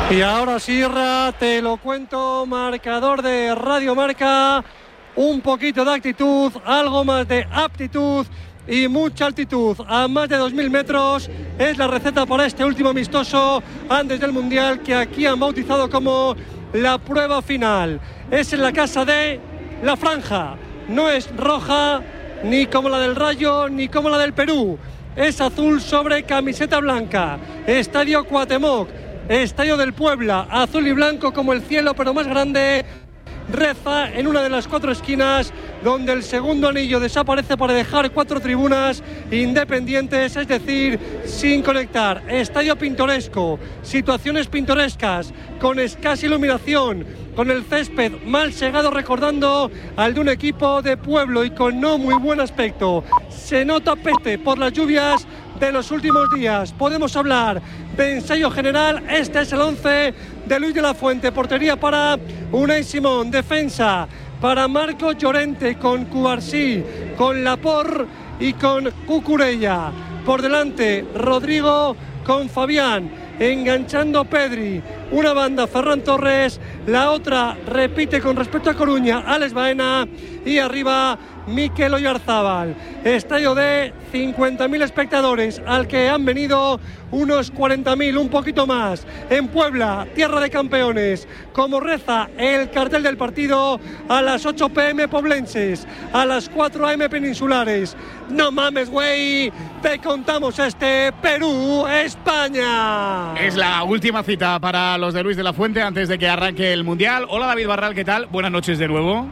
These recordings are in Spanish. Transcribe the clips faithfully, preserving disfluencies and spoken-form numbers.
Y ahora Sierra, te lo cuento, marcador de Radio Marca, un poquito de actitud, algo más de aptitud y mucha altitud a más de dos mil metros es la receta para este último amistoso antes del Mundial, que aquí han bautizado como la prueba final. Es en la casa de La Franja, no es roja ni como la del Rayo ni como la del Perú, es azul sobre camiseta blanca. Estadio Cuauhtémoc, Estadio del Puebla, azul y blanco como el cielo, pero más grande. Reza en una de las cuatro esquinas, donde el segundo anillo desaparece para dejar cuatro tribunas independientes, es decir, sin conectar. Estadio pintoresco, situaciones pintorescas, con escasa iluminación, con el césped mal segado recordando al de un equipo de pueblo y con no muy buen aspecto. Se nota peste por las lluvias de los últimos días. Podemos hablar de ensayo general. Este es el once de Luis de la Fuente. Portería para Unai Simón. Defensa para Marcos Llorente, con Cubarsí, con Laporte y con Cucurella. Por delante Rodrigo con Fabián, enganchando Pedri. Una banda Ferran Torres, la otra repite con respecto a Coruña Alex Baena, y arriba Mikel Oyarzábal. Estadio de cincuenta mil espectadores, al que han venido unos cuarenta mil, un poquito más, en Puebla, tierra de campeones. Como reza el cartel del partido, a las ocho pm poblenses, a las cuatro am peninsulares. No mames, güey, te contamos este Perú-España. Es la última cita para los de Luis de la Fuente antes de que arranque el Mundial. Hola, David Barral, ¿qué tal? Buenas noches de nuevo.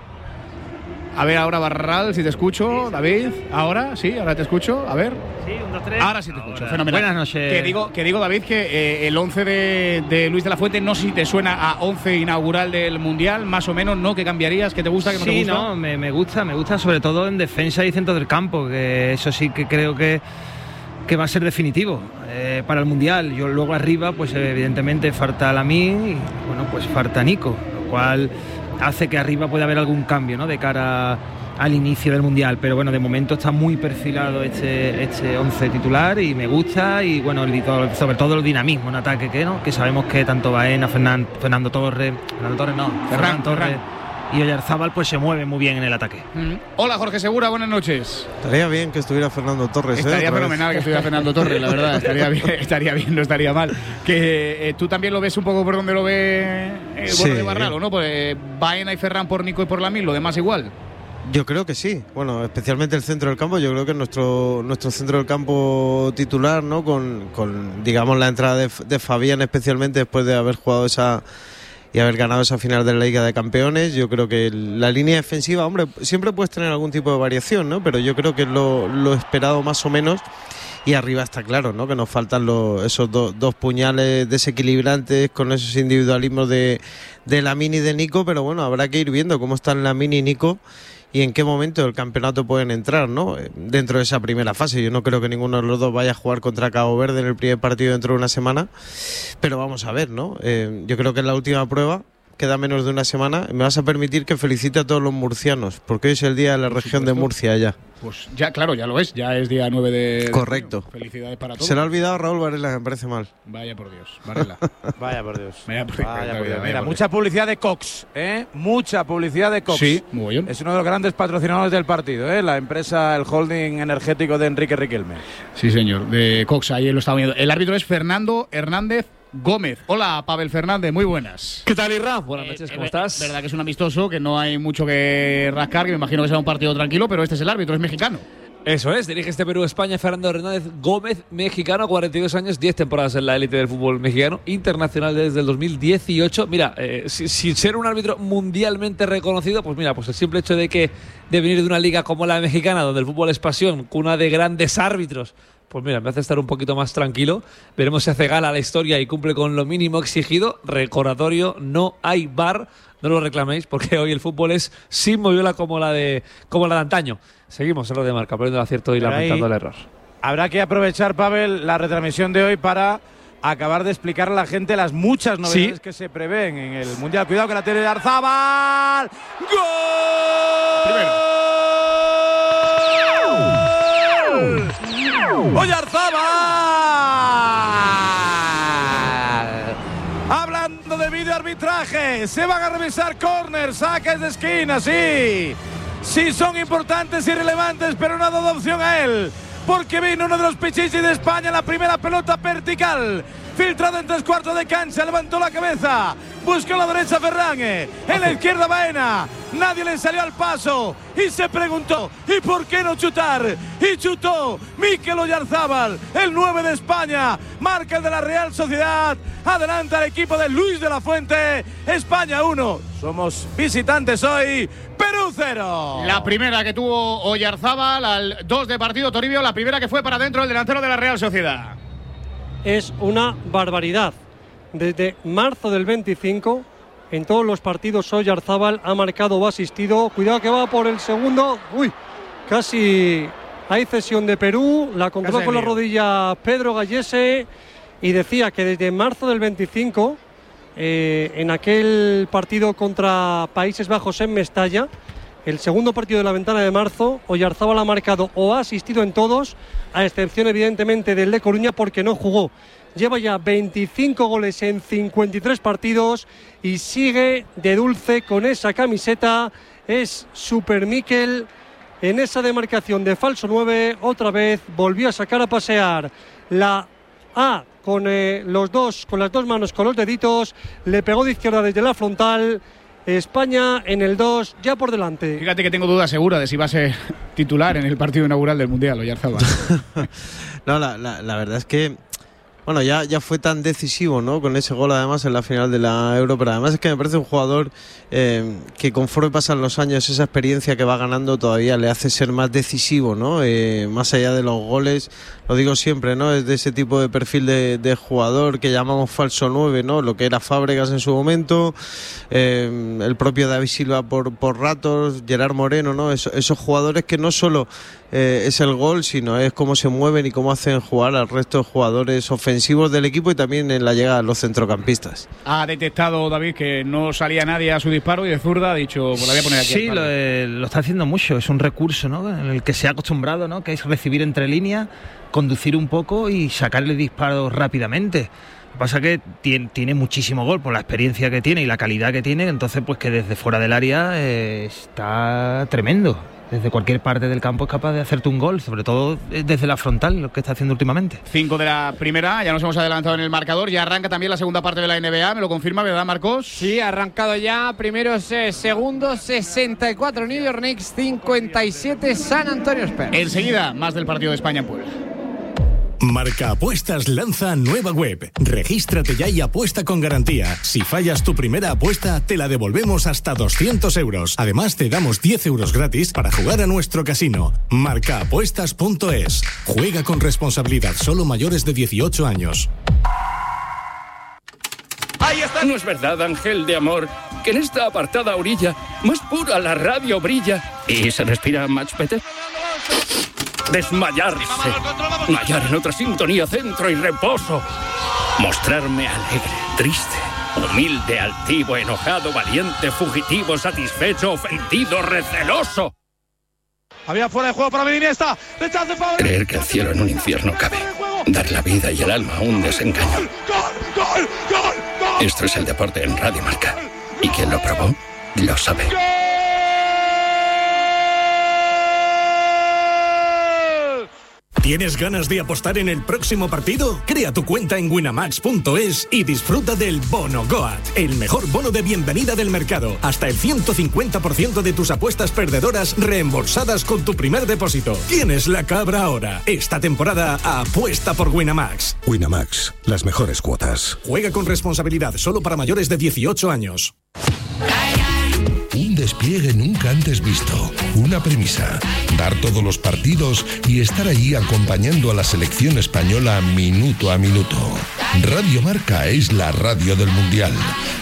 A ver, ahora Barral, si te escucho, David. ¿Ahora? Sí, ahora te escucho. A ver. Sí, un, dos, tres. Ahora sí te ahora. escucho, fenomenal. Buenas noches. Que digo, que digo David, que eh, el once de, de Luis de la Fuente, no sé si te suena a once inaugural del Mundial, más o menos, ¿no? ¿Qué cambiarías? ¿Qué te gusta? ¿Qué no te gusta? Sí, no, me, me gusta, me gusta sobre todo en defensa y centro del campo, que eso sí que creo que, que va a ser definitivo eh, para el Mundial. Yo luego arriba, pues evidentemente falta Lamine y bueno, pues falta Nico, lo cual hace que arriba pueda haber algún cambio, ¿no?, de cara al inicio del Mundial, pero bueno, de momento está muy perfilado este este once titular y me gusta, y bueno, sobre todo el dinamismo en ataque, que no que sabemos que tanto Baena, Fernando, Fernando Torres, Fernando Torres no, Ferran, Ferran Torres Ferran. y Oyarzábal pues se mueven muy bien en el ataque. Mm. Hola, Jorge Segura, buenas noches. Estaría bien que estuviera Fernando Torres. Estaría ¿eh? fenomenal vez. que estuviera Fernando Torres, la verdad, estaría bien, estaría bien, no estaría mal. Que eh, tú también lo ves un poco por donde lo ve el sí. Bueno de Barral, ¿o no? Pues eh, Baena y Ferran por Nico y por Lamine, lo demás igual. Yo creo que sí, bueno, especialmente el centro del campo. Yo creo que nuestro nuestro centro del campo titular, ¿no? Con, con digamos la entrada de, de Fabián, especialmente después de haber jugado esa y haber ganado esa final de la Liga de Campeones. Yo creo que la línea defensiva, hombre, siempre puedes tener algún tipo de variación, ¿no? Pero yo creo que es lo, lo esperado más o menos. Y arriba está claro, ¿no?, que nos faltan los, esos do, dos puñales desequilibrantes con esos individualismos de, de Lamine y de Nico. Pero bueno, habrá que ir viendo cómo están Lamine y Nico y en qué momento del campeonato pueden entrar, ¿no?, dentro de esa primera fase. Yo no creo que ninguno de los dos vaya a jugar contra Cabo Verde en el primer partido dentro de una semana, pero vamos a ver, ¿no? Eh, yo creo que es la última prueba, queda menos de una semana. Me vas a permitir que felicite a todos los murcianos, porque hoy es el día de la Por región supuesto. de Murcia ya. Pues ya, claro, ya lo es, ya es día nueve de... Correcto. De felicidades para todos. Se le ha olvidado a Raúl Varela, que me parece mal. Vaya por Dios, Varela. Vaya por Dios. Vaya por Dios. Vaya por Dios. Vaya Mira, por mucha Dios. publicidad de Cox, ¿eh? Mucha publicidad de Cox. Sí, muy bien. Es uno de los grandes patrocinadores del partido, ¿eh? La empresa, el holding energético de Enrique Riquelme. Sí, señor, de Cox, ahí lo estaba viendo. El árbitro es Fernando Hernández Gómez. Hola, Pavel Fernández, muy buenas. ¿Qué tal, Irra? Buenas noches, ¿cómo eh, estás? Es verdad que es un amistoso, que no hay mucho que rascar, que me imagino que será un partido tranquilo, pero este es el árbitro, es mexicano. Eso es, dirige este Perú-España Fernando Hernández Gómez, mexicano, cuarenta y dos años, diez temporadas en la élite del fútbol mexicano, internacional desde el dos mil dieciocho. Mira, eh, sin, sin ser un árbitro mundialmente reconocido, pues mira, pues el simple hecho de que de venir de una liga como la mexicana, donde el fútbol es pasión, cuna de grandes árbitros, pues mira, me hace estar un poquito más tranquilo. Veremos si hace gala a la historia y cumple con lo mínimo exigido. Recordatorio, no hay V A R, no lo reclaméis, porque hoy el fútbol es sin moviola como la de como la de antaño. Seguimos en lo de Marca, poniendo el acierto y Pero lamentando el error. Habrá que aprovechar, Pavel, la retransmisión de hoy para acabar de explicar a la gente las muchas novedades ¿Sí? que se prevén en el Mundial. Cuidado que la tiene Oyarzábal. ¡Gol! ¡Oyarzábal! Hablan Cambio arbitraje. Se van a revisar córner, saques de esquina, sí. Sí son importantes y relevantes, pero no ha dado opción a él. Porque vino uno de los pichichis de España, la primera pelota vertical. Filtrado en tres cuartos de cancha, levantó la cabeza. Buscó la derecha Ferran, en la izquierda Baena. Nadie le salió al paso y se preguntó, ¿y por qué no chutar? Y chutó Mikel Oyarzábal, el nueve de España. Marca el de la Real Sociedad. Adelanta el equipo de Luis de la Fuente. España uno. Somos visitantes hoy. Perú cero. La primera que tuvo Oyarzábal al dos de partido, Toribio. La primera que fue para adentro el delantero de la Real Sociedad. Es una barbaridad. Desde marzo del veinticinco, en todos los partidos Oyarzábal ha marcado o asistido. Cuidado que va por el segundo. Uy, casi hay cesión de Perú. La controló Casi con la mío. rodilla Pedro Gallese. Y decía que desde marzo del veinticinco, eh, en aquel partido contra Países Bajos en Mestalla, el segundo partido de la ventana de marzo, Oyarzábal ha marcado o ha asistido en todos, a excepción evidentemente del de Coruña porque no jugó. Lleva ya veinticinco goles en cincuenta y tres partidos y sigue de dulce con esa camiseta. Es Super Mikel en esa demarcación de falso nueve. Otra vez volvió a sacar a pasear la A con eh, los dos, con las dos manos, con los deditos. Le pegó de izquierda desde la frontal. España en el dos, ya por delante. Fíjate que tengo duda segura de si va a ser titular en el partido inaugural del Mundial, Oyarzábal. No, la, la, la verdad es que bueno, ya, ya fue tan decisivo, ¿no? Con ese gol además en la final de la Euro, pero además es que me parece un jugador eh, que conforme pasan los años, esa experiencia que va ganando todavía le hace ser más decisivo, ¿no? Eh, más allá de los goles, lo digo siempre, ¿no? Es de ese tipo de perfil de, de jugador que llamamos falso nueve, ¿no? Lo que era Fábregas en su momento, eh, el propio David Silva por, por ratos, Gerard Moreno, ¿no? Eso, esos jugadores que no solo eh, es el gol, sino es cómo se mueven y cómo hacen jugar al resto de jugadores ofensivos del equipo y también en la llegada de los centrocampistas. Ha detectado David que no salía nadie a su disparo y de zurda ha dicho, pues la voy a poner aquí. Sí, lo, eh, lo está haciendo mucho, es un recurso, ¿no? En el que se ha acostumbrado, ¿no? Que es recibir entre líneas, conducir un poco y sacarle disparos rápidamente. Lo que pasa es que tiene, tiene muchísimo gol por la experiencia que tiene y la calidad que tiene, entonces pues que desde fuera del área eh, está tremendo. Desde cualquier parte del campo es capaz de hacerte un gol, sobre todo desde la frontal, lo que está haciendo últimamente. Cinco de la primera, ya nos hemos adelantado en el marcador, ya arranca también la segunda parte de la N B A, me lo confirma, ¿verdad, Marcos? Sí, ha arrancado ya, primeros eh, segundos, sesenta y cuatro New York Knicks, cincuenta y siete San Antonio Spurs. Enseguida, más del partido de España en Puebla. Marca Apuestas lanza nueva web. Regístrate ya y apuesta con garantía. Si fallas tu primera apuesta, te la devolvemos hasta doscientos euros. Además, te damos diez euros gratis para jugar a nuestro casino. marca apuestas punto es. Juega con responsabilidad, solo mayores de dieciocho años. Ahí está. ¿No es verdad, ángel de amor, que en esta apartada orilla más pura la radio brilla y se respira much better? Desmayarse, hallar en otra sintonía centro y reposo, mostrarme alegre, triste, humilde, altivo, enojado, valiente, fugitivo, satisfecho, ofendido, receloso. Había fuera de juego para Iniesta. Rechace Fabregas. Creer que el cielo en un infierno cabe, dar la vida y el alma a un desengaño. ¡Gol, gol, gol, gol! Esto es el deporte en Radio Marca y quien lo probó lo sabe. ¿Tienes ganas de apostar en el próximo partido? Crea tu cuenta en winamax punto es y disfruta del Bono Goat, el mejor bono de bienvenida del mercado. Hasta el ciento cincuenta por ciento de tus apuestas perdedoras reembolsadas con tu primer depósito. Tienes la cabra ahora. Esta temporada apuesta por Winamax. Winamax, las mejores cuotas. Juega con responsabilidad, solo para mayores de dieciocho años. Un despliegue nunca antes visto. Una premisa: dar todos los partidos y estar allí acompañando a la selección española minuto a minuto. Radio Marca es la radio del Mundial.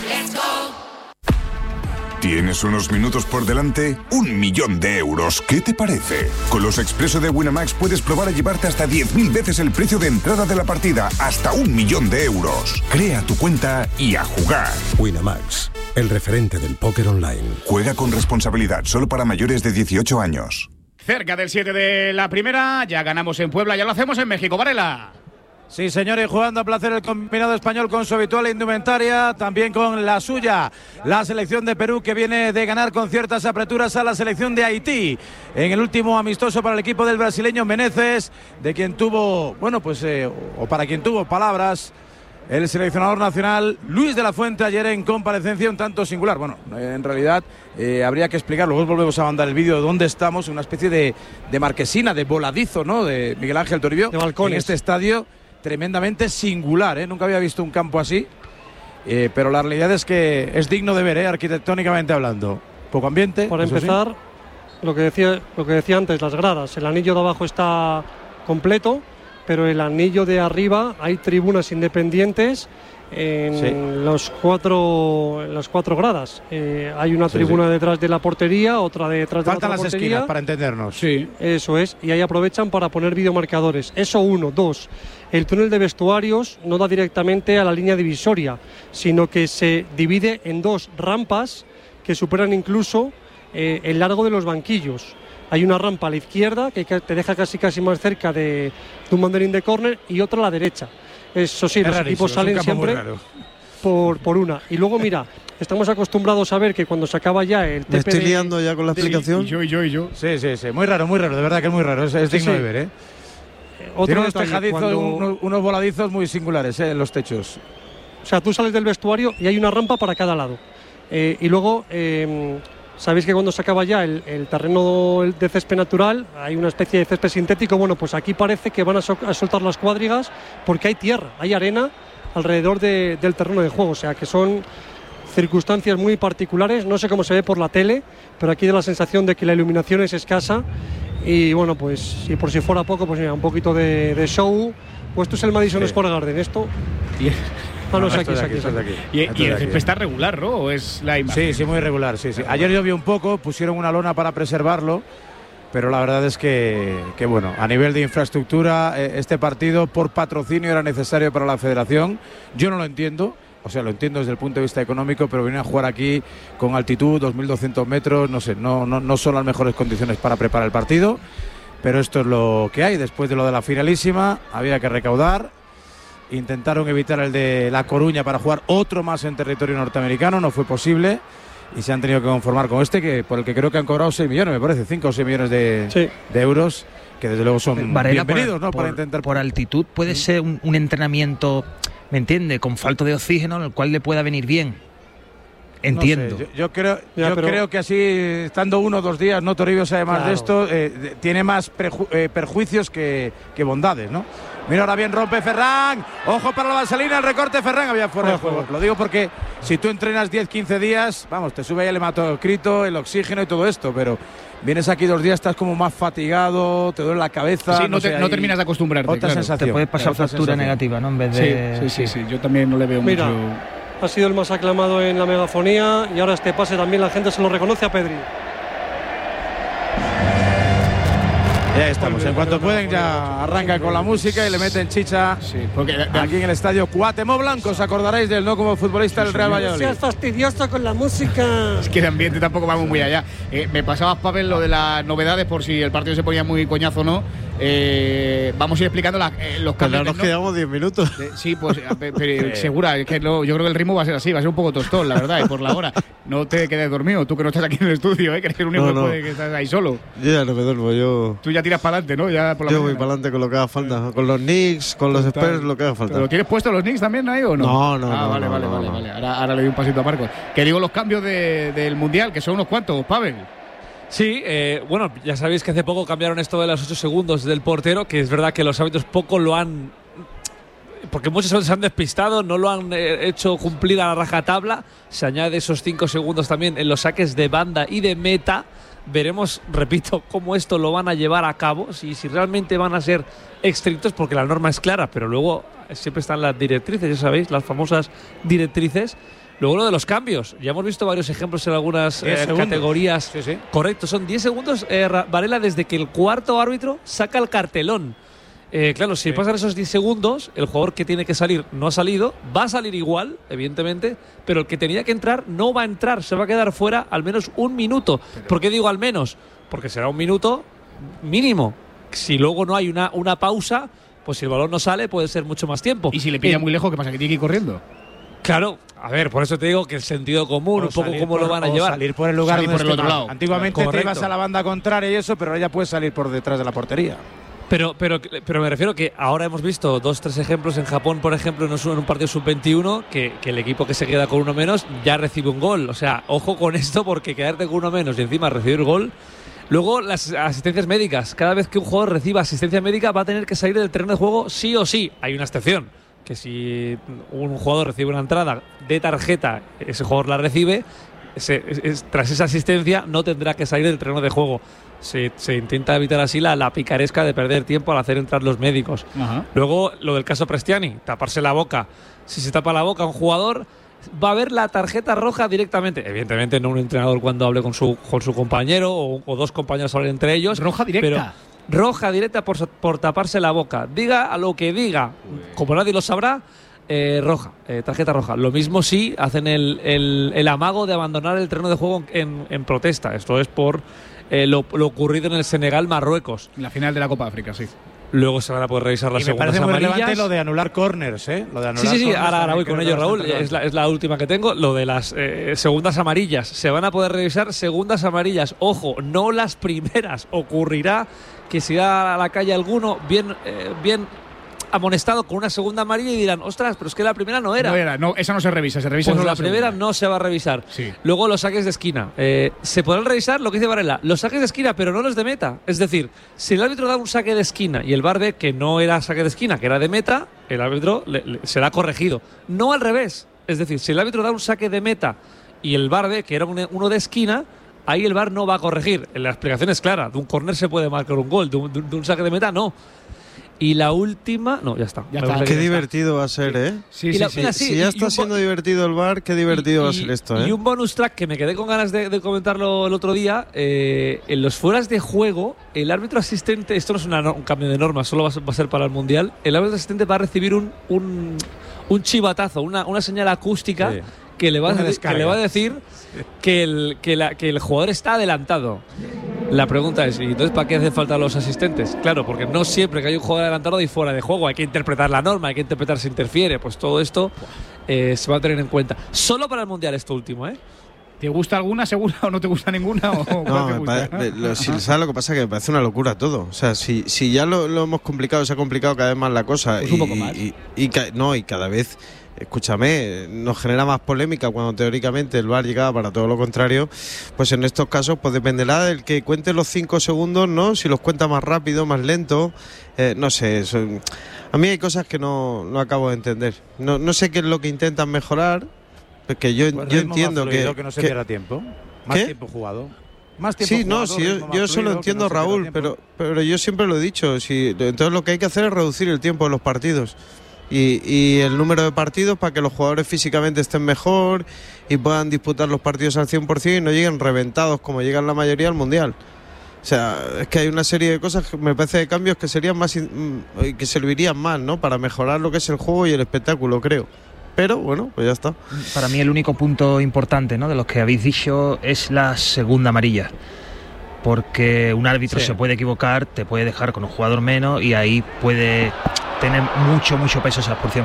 ¿Tienes unos minutos por delante? Un millón de euros. ¿Qué te parece? Con los expreso de Winamax puedes probar a llevarte hasta diez mil veces el precio de entrada de la partida. Hasta un millón de euros. Crea tu cuenta y a jugar. Winamax, el referente del póker online. Juega con responsabilidad, solo para mayores de dieciocho años. Cerca del siete de la primera, ya ganamos en Puebla, ya lo hacemos en México, Varela. Sí, señores, jugando a placer el combinado español con su habitual indumentaria, también con la suya, la selección de Perú, que viene de ganar con ciertas apreturas a la selección de Haití en el último amistoso para el equipo del brasileño Meneses, de quien tuvo, bueno, pues, eh, o para quien tuvo palabras el seleccionador nacional Luis de la Fuente ayer en comparecencia un tanto singular. Bueno, eh, en realidad eh, habría que explicarlo. Luego volvemos a mandar el vídeo de dónde estamos, una especie de, de marquesina, de voladizo, ¿no? De Miguel Ángel Toribio, de balcones. En este estadio tremendamente singular, ¿eh? Nunca había visto un campo así, eh, pero la realidad es que es digno de ver, ¿eh? Arquitectónicamente hablando. Poco ambiente. Para empezar, sí. lo que decía, lo que decía antes, las gradas. El anillo de abajo está completo, pero el anillo de arriba hay tribunas independientes en sí. los cuatro, en las cuatro gradas. Eh, hay una sí, tribuna sí. detrás de la portería, otra detrás de la portería. Faltan las esquinas para entendernos. Sí. Eso es, y ahí aprovechan para poner videomarcadores. Eso uno. Dos, el túnel de vestuarios no da directamente a la línea divisoria, sino que se divide en dos rampas que superan incluso eh, el largo de los banquillos. Hay una rampa a la izquierda que te deja casi casi más cerca de, de un banderín de córner y otra a la derecha. Eso sí, es los equipos salen siempre por, por una. Y luego, mira, estamos acostumbrados a ver que cuando se acaba ya el T P. Me estoy liando ya con la explicación. Y yo, y yo, y yo. Sí, sí, sí. Muy raro, muy raro. De verdad que es muy raro. Es, es digno sí, sí. de ver, ¿eh? Otro Tiene unos tejadizos, cuando... unos, unos voladizos muy singulares, ¿eh? En los techos. O sea, tú sales del vestuario y hay una rampa para cada lado. Eh, y luego... Eh, Sabéis que cuando se acaba ya el, el terreno de césped natural, hay una especie de césped sintético. Bueno, pues aquí parece que van a, so, a soltar las cuadrigas porque hay tierra, hay arena alrededor de, del terreno de juego. O sea, que son circunstancias muy particulares. No sé cómo se ve por la tele, pero aquí da la sensación de que la iluminación es escasa. Y bueno, pues si por si fuera poco, pues mira, un poquito de, de show. Pues esto es el Madison sí. Square Garden. Esto... Ah, no, no, es aquí, es aquí, es aquí. Y, y el césped está regular, ¿no? ¿O es la imagen? Sí, sí, muy regular, sí, sí. Ayer llovió un poco, pusieron una lona para preservarlo, pero la verdad es que, que bueno, a nivel de infraestructura, eh, este partido por patrocinio era necesario para la federación. Yo no lo entiendo, o sea, lo entiendo desde el punto de vista económico, pero venir a jugar aquí con altitud, dos mil doscientos metros, no sé, no, no, no son las mejores condiciones para preparar el partido, pero esto es lo que hay. Después de lo de la finalísima, había que recaudar. Intentaron evitar el de La Coruña para jugar otro más en territorio norteamericano, no fue posible y se han tenido que conformar con este, que por el que creo que han cobrado seis millones, me parece, cinco o seis millones de, sí. de euros, que desde luego son Varela, bienvenidos, por, ¿no? Por, para intentar... por altitud puede ¿sí? ser un, un entrenamiento, ¿me entiende?, con falta de oxígeno, en el cual le pueda venir bien. Entiendo. No sé, yo, yo, creo, ya, yo pero... creo que así, estando uno o dos días, no Toribio sabe más claro. de esto, eh, de, tiene más preju eh, perjuicios que, que bondades, ¿no? Mira, ahora bien rompe Ferran. Ojo para la vaselina, el recorte Ferran había fuera de juego. Lo digo porque si tú entrenas diez, quince días, vamos, te sube ahí el hematocrito, el oxígeno y todo esto, pero vienes aquí dos días, estás como más fatigado, te duele la cabeza. Sí, no, no, te, sé, no terminas de acostumbrarte. Otra claro. sensación. Te puede pasar factura sensación. negativa, ¿no? En vez de... Sí, sí, sí, sí, yo también no le veo Mira, mucho. Ha sido el más aclamado en la megafonía y ahora este pase también la gente se lo reconoce a Pedri. Ya estamos, en cuanto pueden ya arranca con la música y le meten chicha sí, porque aquí en el estadio Cuauhtémoc Blanco. Os acordaréis del no como futbolista del Real Valladolid. No seas fastidioso con la música. Es que de ambiente tampoco vamos muy allá. Eh, me pasabas, Pavel, lo de las novedades por si el partido se ponía muy coñazo o no. Eh, vamos a ir explicando la, eh, los cambios. Pero nos quedamos diez minutos. De, sí, pues pero, segura, es que no, yo creo que el ritmo va a ser así, va a ser un poco tostón, la verdad, y por la hora. No te quedes dormido, tú que no estás aquí en el estudio, ¿eh? Que eres el único no, no. que puede que estás ahí solo. Yo ya no me duermo, yo. Tú ya tiras para adelante, ¿no? Ya por la yo mañana. voy para adelante con lo que haga falta, con los Knicks, con los Spurs, lo que haga falta. ¿Lo tienes puesto los Knicks también ahí o no? No, no, ah, no. Vale, no, vale, no, vale, no. vale. Ahora, ahora le doy un pasito a Marcos. Que digo los cambios de, del Mundial, que son unos cuantos, Pavel. Sí, eh, bueno, ya sabéis que hace poco cambiaron esto de los ocho segundos del portero, que es verdad que los árbitros poco lo han... Porque muchos se han despistado, no lo han eh, hecho cumplir a la rajatabla. Se añade esos cinco segundos también en los saques de banda y de meta. Veremos, repito, cómo esto lo van a llevar a cabo, si, si realmente van a ser estrictos, porque la norma es clara, pero luego siempre están las directrices, ya sabéis, las famosas directrices. Luego lo de los cambios. Ya hemos visto varios ejemplos en algunas eh, categorías. Sí, sí. Correcto, son diez segundos, eh, Varela, desde que el cuarto árbitro saca el cartelón. Eh, claro, si sí. pasan esos diez segundos, el jugador que tiene que salir no ha salido, va a salir igual, evidentemente, pero el que tenía que entrar no va a entrar, se va a quedar fuera al menos un minuto. ¿Por qué digo al menos? Porque será un minuto mínimo. Si luego no hay una, una pausa, pues si el balón no sale puede ser mucho más tiempo. Y si le pilla en, muy lejos, ¿qué pasa? ¿Que tiene que ir corriendo? Claro, a ver, por eso te digo que el sentido común, o un poco cómo por, lo van a llevar. Salir por el lugar salir donde por el otro mal. lado. Antiguamente Correcto. te ibas a la banda contraria y eso, pero ahora ya puedes salir por detrás de la portería. Pero, pero, pero me refiero que ahora hemos visto dos, tres ejemplos. En Japón, por ejemplo, en un partido sub veintiuno, que, que el equipo que se queda con uno menos ya recibe un gol. O sea, ojo con esto, porque quedarte con uno menos y encima recibir gol. Luego, las asistencias médicas. Cada vez que un jugador reciba asistencia médica va a tener que salir del terreno de juego sí o sí. Hay una excepción, que si un jugador recibe una entrada de tarjeta, ese jugador la recibe, ese, es, tras esa asistencia no tendrá que salir del terreno de juego. Se, se intenta evitar así la, la picaresca de perder tiempo al hacer entrar los médicos. Ajá. Luego, lo del caso Prestiani, taparse la boca. Si se tapa la boca a un jugador, va a ver la tarjeta roja directamente. Evidentemente no un entrenador cuando hable con su, con su compañero o, o dos compañeros hablen entre ellos. Roja directa. Pero roja directa por, por taparse la boca. Diga a lo que diga, como nadie lo sabrá, eh, roja, eh, tarjeta roja. Lo mismo si hacen el, el, el amago de abandonar el terreno de juego en, en protesta. Esto es por eh, lo, lo ocurrido en el Senegal-Marruecos. En la final de la Copa África, sí. Luego se van a poder revisar las y me segundas parece muy amarillas. relevante lo de anular corners, ¿eh? Lo de anular sí, sí, sí, corners ahora, ahora voy creo con que ello, Raúl. bastante Es la, es la última que tengo. Lo de las eh, segundas amarillas. Se van a poder revisar segundas amarillas. Ojo, no las primeras. Ocurrirá que si da a la calle alguno bien, eh, bien amonestado con una segunda amarilla y dirán, ostras, pero es que la primera no era. No era, no, esa no se revisa, se revisa Pues solo la la primera segunda. no se va a revisar. Sí. Luego los saques de esquina. Eh, se podrán revisar lo que dice Varela, los saques de esquina, pero no los de meta. Es decir, si el árbitro da un saque de esquina y el V A R ve que no era saque de esquina, que era de meta, el árbitro le, le, será corregido. No al revés. Es decir, si el árbitro da un saque de meta y el V A R ve que era un, uno de esquina, ahí el V A R no va a corregir. La explicación es clara. De un córner se puede marcar un gol, de un, de un saque de meta no. Y la última… No, ya está. Ya está. Qué divertido va a ser, ¿eh? Sí, Y sí, la- sí. mira, Si ya está siendo divertido el V A R, qué divertido y, va a ser esto, ¿eh? Y un bonus track que me quedé con ganas de, de comentarlo el otro día. Eh, en los fueras de juego, el árbitro asistente, esto no es una no- un cambio de norma, solo va a, ser, va a ser para el Mundial. El árbitro asistente va a recibir un, un, un chivatazo, una, una señal acústica Sí. que, le va a, Una de- que descarga. le va a decir que el, que, la- que el jugador está adelantado. La pregunta es, ¿y entonces para qué hacen falta los asistentes? Claro, porque no siempre que hay un jugador adelantado hay fuera de juego, hay que interpretar la norma, hay que interpretar si interfiere, pues todo esto eh, se va a tener en cuenta. Solo para el Mundial esto último, ¿eh? ¿Te gusta alguna segura o no te gusta ninguna? O cuál No, te me gusta? pare- lo, si, ¿sabes lo que pasa? Que me parece una locura todo. O sea, si, si ya lo, lo hemos complicado, se ha complicado cada vez más la cosa. Pues y, un poco más. Y, y ca- no, y cada vez, escúchame, nos genera más polémica cuando teóricamente el V A R llegaba para todo lo contrario. Pues en estos casos, pues dependerá del que cuente los cinco segundos, ¿no? Si los cuenta más rápido, más lento. Eh, no sé, eso, a mí hay cosas que no, no acabo de entender. No, no sé qué es lo que intentan mejorar. Porque yo, Pues yo ritmo más entiendo fluido, que, que no se que- pierda tiempo. Más ¿Qué? tiempo jugado. Más tiempo Sí, no, jugado, sí, ritmo yo, más yo eso fluido, lo que entiendo, no se pierda Raúl, tiempo. pero, pero yo siempre lo he dicho. Si, entonces lo que hay que hacer es reducir el tiempo de los partidos y, y el número de partidos para que los jugadores físicamente estén mejor y puedan disputar los partidos al cien por ciento y no lleguen reventados como llegan la mayoría al Mundial. O sea, es que hay una serie de cosas que me parece de cambios que serían más in- mm, que servirían más, ¿no? Para mejorar lo que es el juego y el espectáculo, creo. Pero bueno, pues ya está. Para mí el único punto importante, ¿no?, de los que habéis dicho es la segunda amarilla. Porque un árbitro Sí. se puede equivocar, te puede dejar con un jugador menos y ahí puede tener mucho, mucho peso esa expulsión.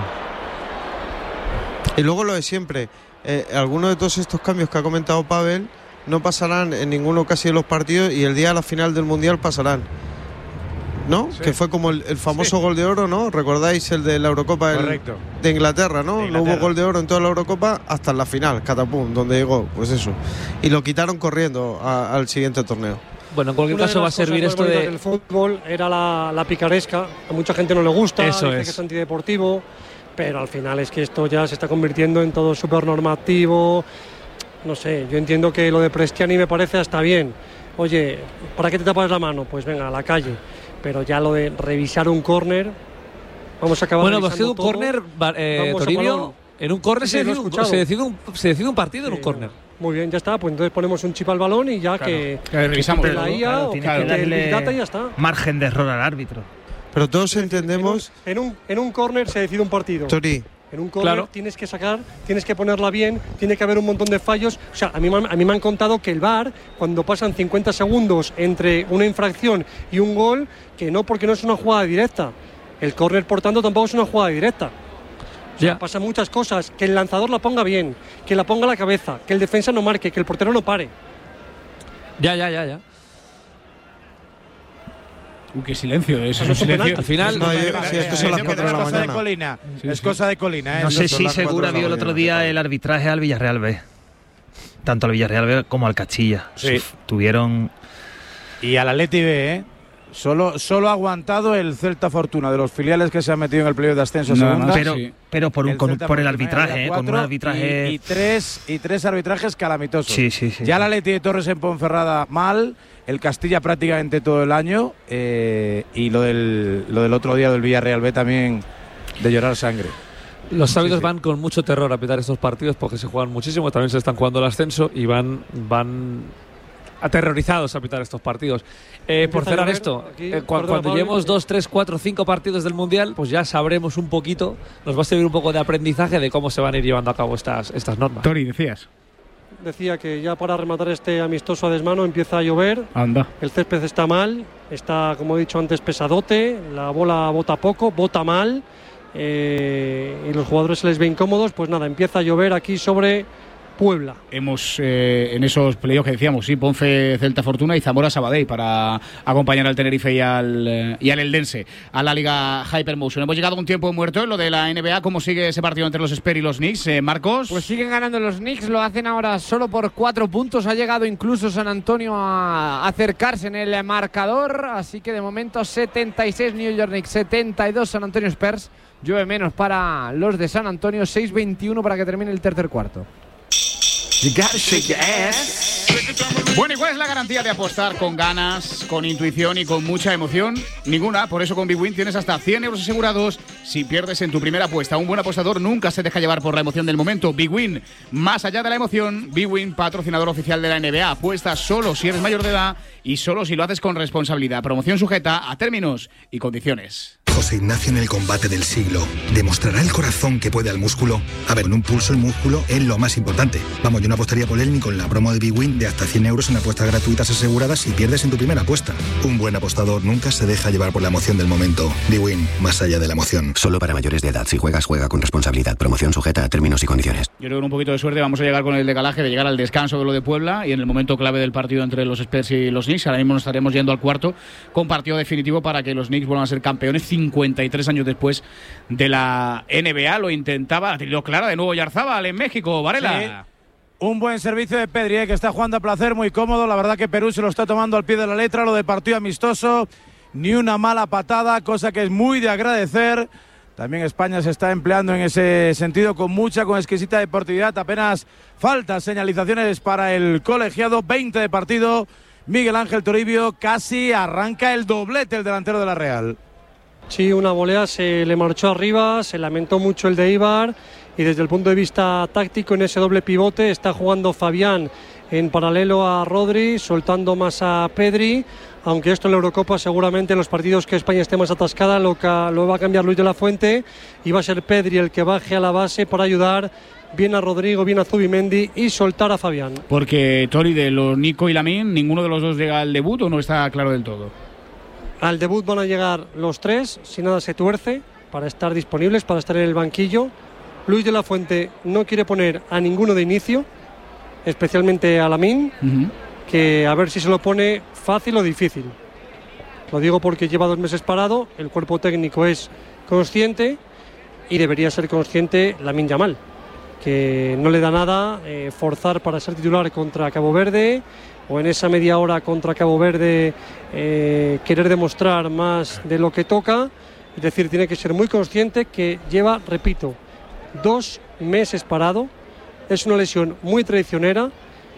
Y luego lo de siempre, eh, algunos de todos estos cambios que ha comentado Pavel no pasarán en ninguno casi de los partidos y el día de la final del Mundial pasarán. ¿No? Sí. Que fue como el, el famoso Sí. gol de oro, ¿no? ¿Recordáis el de la Eurocopa del- Correcto. de Inglaterra, ¿no? De No Inglaterra. hubo gol de oro en toda la Eurocopa hasta en la final, catapum, donde llegó, pues eso. Y lo quitaron corriendo a- al siguiente torneo. Bueno, en cualquier Una de caso va a las cosas servir más esto bonitas de… del fútbol era la, la picaresca. A mucha gente no le gusta, Eso dice es. que es antideportivo, pero al final es que esto ya se está convirtiendo en todo súper normativo. No sé, yo entiendo que lo de Prestiani me parece hasta bien. Oye, ¿para qué te tapas la mano? Pues venga, a la calle. Pero ya lo de revisar un córner, vamos a acabar Bueno, pues ha sido revisando un todo. córner, va- eh, Vamos a Toribio, balón. en un córner Sí, se, sí, lo he decide un, escuchado. se, decide un, se decide un partido en un Sí, córner. Muy bien, ya está. Pues entonces ponemos un chip al balón y ya Claro. que, Que revisamos que todo, la I A claro, o tiene que que te el darle Big Data y ya está. margen de error al árbitro. Pero todos entendemos, En un, en un córner se decide un partido. Tori, En un córner Claro. tienes que sacar, tienes que ponerla bien, tiene que haber un montón de fallos. O sea, a mí, me han- a mí me han contado que el V A R, cuando pasan cincuenta segundos entre una infracción y un gol, que no, porque no es una jugada directa. El córner, por tanto, tampoco es una jugada directa. O sea, ya. Pasan muchas cosas. Que el lanzador la ponga bien, que la ponga a la cabeza, que el defensa no marque, que el portero no pare. Ya, ya, ya, ya. Uy, qué silencio, eso es No un son silencio. penaltis. Al final, No, yo- Eh, sí, es que son las eh, cuatro de la es cosa de mañana. Colina. Sí, es sí. cosa de Colina. ¿eh? No sé son si las cuatro Segura de la vio el otro mañana, día total. el arbitraje al Villarreal B. Tanto al Villarreal B como al Castilla. Sí. Uf, tuvieron. Y al Atleti B, ¿eh? Solo, solo ha aguantado el Celta Fortuna de los filiales que se han metido en el playoff de ascenso a Nada segunda. más, Pero, sí. pero por, un, El con- Celta por el Fortuna, arbitraje, había ¿eh? Con un cuatro arbitraje. Y, y tres, y tres arbitrajes calamitosos. Sí, sí, sí. Ya la Atleti de Torres en Ponferrada mal, el Castilla prácticamente todo el año, eh, y lo del, lo del otro día del Villarreal B también de llorar sangre. los árbitros sí. van con mucho terror a pitar estos partidos porque se juegan muchísimo, también se están jugando el ascenso y van, van aterrorizados a pitar estos partidos. Eh, por Empieza a cerrar llover esto, aquí, eh, cu- perdona, cuando Pablo. llevemos dos, tres, cuatro, cinco partidos del Mundial, pues ya sabremos un poquito, nos va a servir un poco de aprendizaje de cómo se van a ir llevando a cabo estas, estas normas. Tori, decías. Decía que ya para rematar este amistoso a desmano empieza a llover. Anda. El césped está mal, está, como he dicho antes, pesadote, la bola bota poco, bota mal, eh, y los jugadores se les ve incómodos. Pues nada, empieza a llover aquí sobre Puebla. Hemos eh, en esos playoffs que decíamos, sí, Ponce, Celta Fortuna y Zamora Sabadell para acompañar al Tenerife y al, eh, y al Eldense a la Liga Hypermotion. Hemos llegado a un tiempo muerto en lo de la N B A. ¿Cómo sigue ese partido entre los Spurs y los Knicks? Eh, Marcos. Pues siguen ganando los Knicks, lo hacen ahora solo por cuatro puntos. Ha llegado incluso San Antonio a acercarse en el marcador. Así que de momento setenta y seis New York Knicks, setenta y dos San Antonio Spurs. Llueve menos para los de San Antonio, seis veintiuno para que termine el tercer cuarto. Bueno, ¿y cuál es la garantía de apostar con ganas, con intuición y con mucha emoción? Ninguna. Por eso con Big Win tienes hasta cien euros asegurados si pierdes en tu primera apuesta. Un buen apostador nunca se deja llevar por la emoción del momento. Big Win, más allá de la emoción. Big Win, patrocinador oficial de la N B A. Apuesta solo si eres mayor de edad y solo si lo haces con responsabilidad. Promoción sujeta a términos y condiciones. José Ignacio en el combate del siglo. ¿Demostrará el corazón que puede al músculo? A ver, en un pulso el músculo es lo más importante. Vamos, yo no apostaría por él ni con la promo de Big Win de hasta cien euros en apuestas gratuitas aseguradas si pierdes en tu primera apuesta. Un buen apostador nunca se deja llevar por la emoción del momento. Big Win, más allá de la emoción. Solo para mayores de edad. Si juegas, juega con responsabilidad. Promoción sujeta a términos y condiciones. Yo creo que con un poquito de suerte vamos a llegar con el decalaje de llegar al descanso de lo de Puebla y en el momento clave del partido entre los Spurs y los Knicks. Ahora mismo nos estaremos yendo al cuarto con partido definitivo para que los Knicks vuelvan a ser campeones cincuenta y tres años después de la N B A. Lo intentaba, ha tenido clara de nuevo Yarzábal en México. Varela. Sí. Un buen servicio de Pedri, eh, que está jugando a placer, muy cómodo. La verdad que Perú se lo está tomando al pie de la letra. Lo de partido amistoso, ni una mala patada, cosa que es muy de agradecer. También España se está empleando en ese sentido con mucha, con exquisita deportividad. Apenas falta señalizaciones para el colegiado. veinte de partido. Miguel Ángel Toribio casi arranca el doblete el delantero de la Real. Sí, una volea se le marchó arriba, se lamentó mucho el de Eibar y desde el punto de vista táctico en ese doble pivote está jugando Fabián en paralelo a Rodri, soltando más a Pedri, aunque esto en la Eurocopa seguramente en los partidos que España esté más atascada lo, ca- lo va a cambiar Luis de la Fuente y va a ser Pedri el que baje a la base para ayudar bien a Rodrigo, bien a Zubimendi y soltar a Fabián. Porque Tori, de los Nico y Lamine, ninguno de los dos llega al debut o no está claro del todo. Al debut van a llegar los tres, si nada se tuerce, para estar disponibles, para estar en el banquillo. Luis de la Fuente no quiere poner a ninguno de inicio, especialmente a Lamine, Uh-huh. que a ver si se lo pone fácil o difícil. Lo digo porque lleva dos meses parado, el cuerpo técnico es consciente y debería ser consciente Lamine Yamal, que no le da nada eh, forzar para ser titular contra Cabo Verde o en esa media hora contra Cabo Verde eh, querer demostrar más de lo que toca. Es decir, tiene que ser muy consciente que lleva, repito, dos meses parado. Es una lesión muy traicionera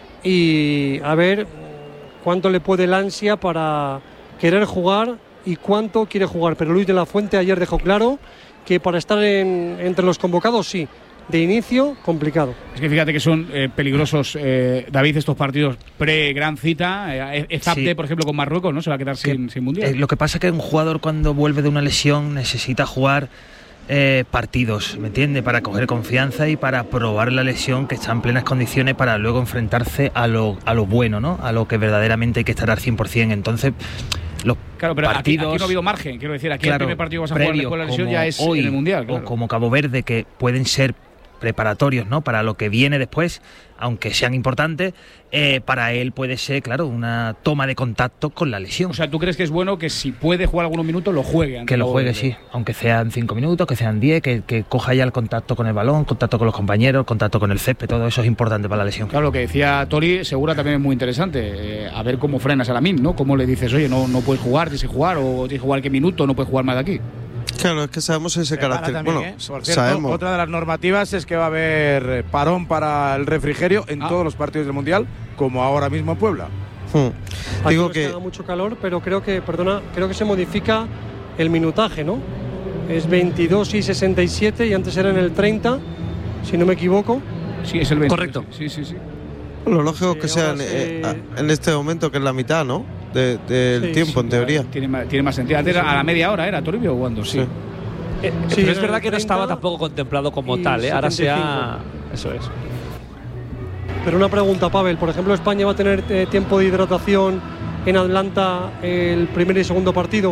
y a ver cuánto le puede el ansia para querer jugar y cuánto quiere jugar. Pero Luis de la Fuente ayer dejó claro que para estar en, entre los convocados sí. De inicio, complicado. Es que fíjate que son eh, peligrosos, eh, David, estos partidos pre-gran cita. Eh, Ezapte, Sí. por ejemplo, con Marruecos, ¿no? Se va a quedar sin, sin mundial. Eh, lo que pasa es que un jugador cuando vuelve de una lesión necesita jugar eh, partidos, ¿me entiendes? Para coger confianza y para probar la lesión, que está en plenas condiciones para luego enfrentarse a lo, a lo bueno, ¿no? A lo que verdaderamente hay que estar al cien por ciento. Entonces, los Claro, pero partidos, aquí, aquí no ha habido margen, quiero decir, aquí claro, el primer partido que vas a jugar después de la lesión ya es hoy, en el Mundial. Claro. O como Cabo Verde, que pueden ser preparatorios, ¿no?, para lo que viene después, aunque sean importantes, eh, para él puede ser, claro, una toma de contacto con la lesión. O sea, ¿tú crees que es bueno que si puede jugar algunos minutos lo juegue? Que lo juegue, sí, aunque sean cinco minutos, que sean diez, que, que coja ya el contacto con el balón, contacto con los compañeros, contacto con el césped, todo eso es importante para la lesión. Claro, lo que decía Tori, Segura también es muy interesante, eh, a ver cómo frenas a Lamine, ¿no? Cómo le dices, oye, no, no puedes jugar, tienes que jugar, o tienes que jugar qué minuto, no puedes jugar más de aquí. Claro, es que sabemos ese Prepara carácter. También, bueno, ¿eh? Por cierto, sabemos. Otra de las normativas es que va a haber parón para el refrigerio en ah. todos los partidos del Mundial, como ahora mismo en Puebla. Hmm. Digo no que haga mucho calor, pero creo que, perdona, creo que se modifica el minutaje, ¿no? Es veintidós y sesenta y siete y antes era en el treinta, si no me equivoco. Sí, es el veinte. Correcto. Sí, sí, sí. Lo lógico es que Sí, sea en, se... eh, en este momento, que es la mitad, ¿no? Del de, de sí, sí, tiempo, en teoría. Tiene más, tiene más sentido. Antes a la media hora era Toribio o cuándo, sí. sí. Eh, sí, pero es verdad que no estaba tampoco contemplado como tal, ¿eh? Ahora sea. Eso es. Pero una pregunta, Pavel. Por ejemplo, ¿España va a tener eh, tiempo de hidratación en Atlanta el primer y segundo partido?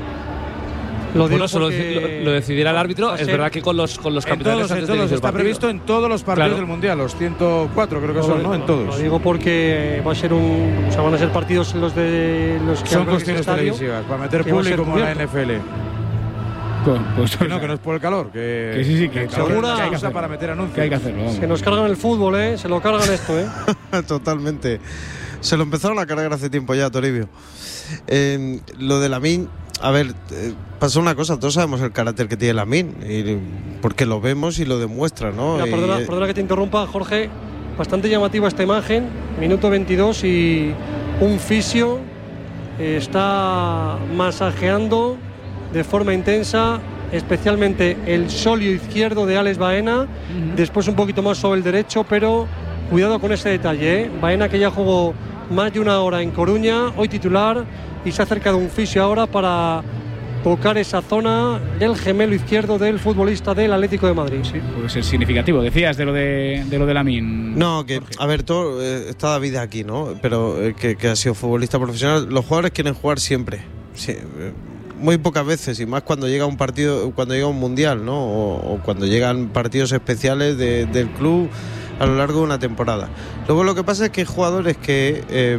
Lo bueno, eso lo, lo, lo decidirá el árbitro. Es verdad que con los, con los capitanes en todos, en todos, está previsto en todos los partidos claro. del Mundial, los ciento cuatro creo que no, son, ¿no? En todos. Lo digo porque va a ser un, o sea, van a ser partidos los de los que son cuestiones televisivas para meter público como la N F L. Pues, pues, que no, que no es por el calor, que, que sí, sí, que, que segura que hay que para meter anuncios. Que hay que hacerlo. Vamos. Se nos cargan el fútbol, ¿eh? Se lo cargan esto, ¿eh? Totalmente. Se lo empezaron a cargar hace tiempo ya, Toribio. Eh, lo de Lamine, a ver, eh, pasa una cosa, todos sabemos el carácter que tiene Lamine, y, porque lo vemos y lo demuestra, ¿no? Mira, perdona, y, perdona que te interrumpa, Jorge. Bastante llamativa esta imagen, minuto veintidós y un fisio eh, está masajeando de forma intensa, especialmente el sóleo izquierdo de Alex Baena, uh-huh. después un poquito más sobre el derecho, pero cuidado con ese detalle, ¿eh? Baena, que ya jugó más de una hora en Coruña, hoy titular, y se ha acercado un fisio ahora para tocar esa zona del gemelo izquierdo del futbolista del Atlético de Madrid. Sí, puede ser significativo. Decías de lo de, de lo de Lamine. No, que, Jorge. A ver, todo, eh, está David aquí, ¿no? Pero eh, que, que ha sido futbolista profesional. Los jugadores quieren jugar siempre. Sí, eh, muy pocas veces, y más cuando llega un partido, cuando llega un mundial, ¿no? O, o cuando llegan partidos especiales de, del club a lo largo de una temporada. Luego lo que pasa es que hay jugadores que eh,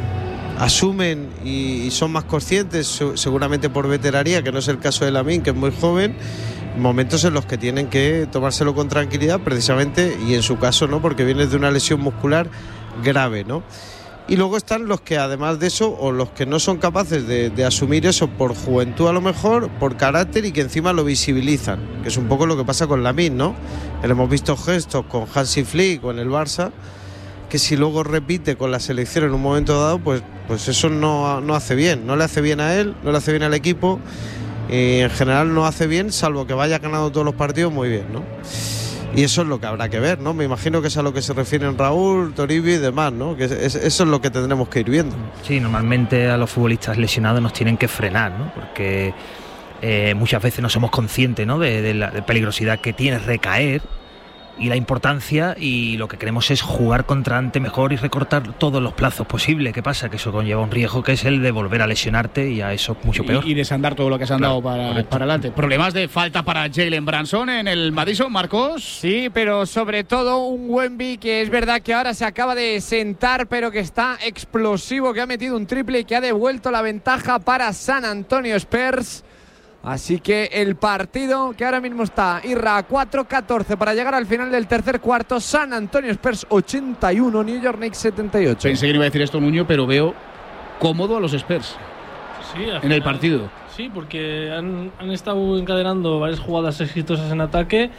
asumen y, y son más conscientes, seguramente por veteranía, que no es el caso de Lamine, que es muy joven, momentos en los que tienen que tomárselo con tranquilidad, precisamente, y en su caso, ¿no? Porque vienes de una lesión muscular grave, ¿no? Y luego están los que, además de eso, o los que no son capaces de, de asumir eso por juventud, a lo mejor, por carácter, y que encima lo visibilizan, que es un poco lo que pasa con Lamine, ¿no? Le hemos visto gestos con Hansi Flick o en el Barça, que si luego repite con la selección en un momento dado, pues, pues eso no, no hace bien, no le hace bien a él, no le hace bien al equipo, y en general no hace bien, salvo que vaya ganando todos los partidos muy bien, ¿no? Y eso es lo que habrá que ver, ¿no? Me imagino que es a lo que se refieren Raúl, Toribio y demás, ¿no? Que es, es, eso es lo que tendremos que ir viendo. Sí, normalmente a los futbolistas lesionados nos tienen que frenar, ¿no? Porque eh, muchas veces no somos conscientes, ¿no? De, de la de peligrosidad que tiene recaer y la importancia, y lo que queremos es jugar contra ante mejor y recortar todos los plazos posibles. ¿Qué pasa? Que eso conlleva un riesgo, que es el de volver a lesionarte, y a eso mucho peor. Y, y desandar todo lo que has andado claro, para, para adelante. ¿Problemas de falta para Jalen Branson en el Madison, Marcos? Sí, pero sobre todo un Wemby que es verdad que ahora se acaba de sentar, pero que está explosivo, que ha metido un triple y que ha devuelto la ventaja para San Antonio Spurs. Así que el partido, que ahora mismo está Irra a cuatro catorce para llegar al final del tercer cuarto. San Antonio Spurs ochenta y uno, New York Knicks setenta y ocho. Pensé que no iba a decir esto, Nuño, pero veo cómodo a los Spurs sí, en final, el partido. Sí, porque han, han estado encadenando varias jugadas exitosas en ataque,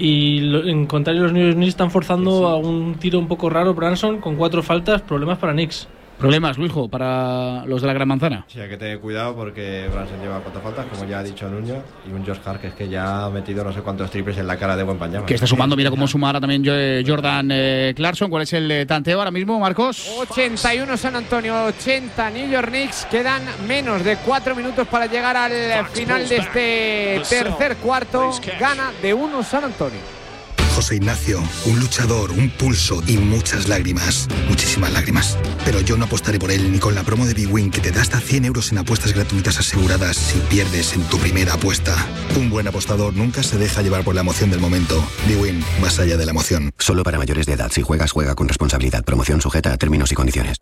y lo, en contrario los New York Knicks están forzando sí, sí. a un tiro un poco raro. Branson con cuatro faltas, problemas para Knicks. ¿Problemas, Luisjo, para los de la Gran Manzana? Sí, hay que tener cuidado porque Branson lleva cuatro faltas, como ya ha dicho Nuño, y un Josh Hart que es que ya ha metido no sé cuántos triples en la cara de Wembanyama. Que está sumando, mira cómo suma ahora también Jordan eh, Clarkson. ¿Cuál es el eh, tanteo ahora mismo, Marcos? ochenta y uno San Antonio, ochenta New York Knicks. Quedan menos de cuatro minutos para llegar al final de este tercer cuarto. Gana de uno San Antonio. José Ignacio, un luchador, un pulso y muchas lágrimas, muchísimas lágrimas. Pero yo no apostaré por él ni con la promo de Big Win que te da hasta cien euros en apuestas gratuitas aseguradas si pierdes en tu primera apuesta. Un buen apostador nunca se deja llevar por la emoción del momento. Big Win, más allá de la emoción. Solo para mayores de edad. Si juegas, juega con responsabilidad. Promoción sujeta a términos y condiciones.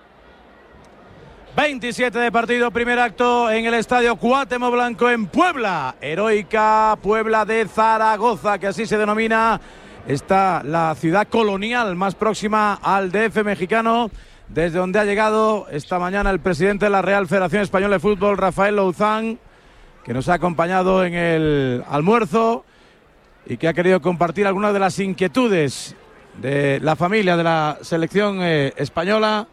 veintisiete de partido, primer acto en el estadio Cuauhtémoc Blanco en Puebla. Heroica Puebla de Zaragoza, que así se denomina. Está la ciudad colonial más próxima al D F mexicano, desde donde ha llegado esta mañana el presidente de la Real Federación Española de Fútbol, Rafael Louzán, que nos ha acompañado en el almuerzo y que ha querido compartir algunas de las inquietudes de la familia de la selección eh, española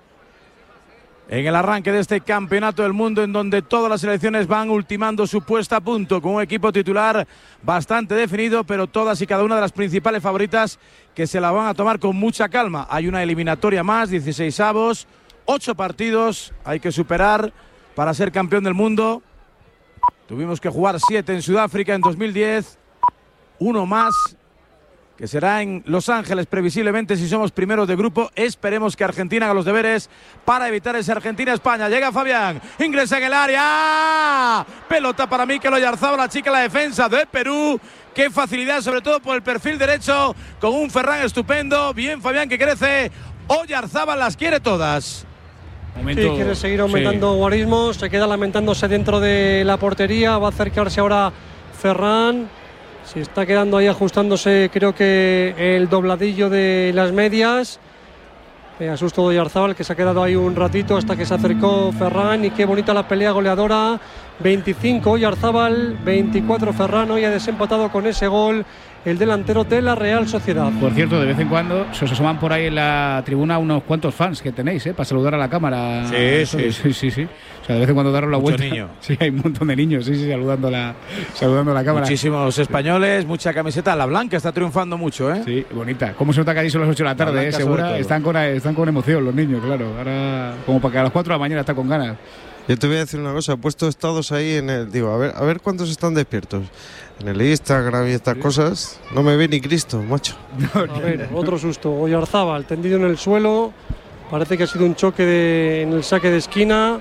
en el arranque de este campeonato del mundo, en donde todas las selecciones van ultimando su puesta a punto con un equipo titular bastante definido, pero todas y cada una de las principales favoritas que se la van a tomar con mucha calma. Hay una eliminatoria más, dieciséis avos, ocho partidos hay que superar para ser campeón del mundo. Tuvimos que jugar siete en Sudáfrica en dos mil diez, uno más que será en Los Ángeles previsiblemente si somos primeros de grupo. Esperemos que Argentina haga los deberes para evitar ese Argentina-España. Llega Fabián, ingresa en el área, pelota para Mikel Oyarzabal, la chica la defensa de Perú. Qué facilidad, sobre todo por el perfil derecho, con un Ferran estupendo. Bien Fabián, que crece. Oyarzabal las quiere todas. Momento, sí, quiere seguir aumentando sí. guarismos, se queda lamentándose dentro de la portería. Va a acercarse ahora Ferran. Se está quedando ahí ajustándose, creo que el dobladillo de las medias. Eh, asusto de Oyarzabal, que se ha quedado ahí un ratito hasta que se acercó Ferran. Y qué bonita la pelea goleadora. veinticinco Oyarzabal, veinticuatro Ferran. Hoy ha desempatado con ese gol el delantero de la Real Sociedad. Por cierto, de vez en cuando se os asoman por ahí en la tribuna unos cuantos fans que tenéis, ¿eh? Para saludar a la cámara. Sí, sí, sí, sí, sí. O sea, de vez en cuando daros la Mucho vuelta. Niño. Sí, hay un montón de niños, sí, sí, saludando la, saludando a la cámara. Muchísimos españoles, mucha camiseta. La blanca está triunfando mucho, ¿eh? Sí, bonita. ¿Cómo se nota que allí son las ocho de la tarde, eh? Segura. Están con, están con emoción los niños, claro. Ahora, como para que a las cuatro de la mañana está con ganas. Yo te voy a decir una cosa, he puesto estados ahí en el... Digo, a ver, a ver cuántos están despiertos. En el Instagram y estas cosas, no me ve ni Cristo, macho. A ver, otro susto. Oyarzabal, tendido en el suelo. Parece que ha sido un choque de, en el saque de esquina.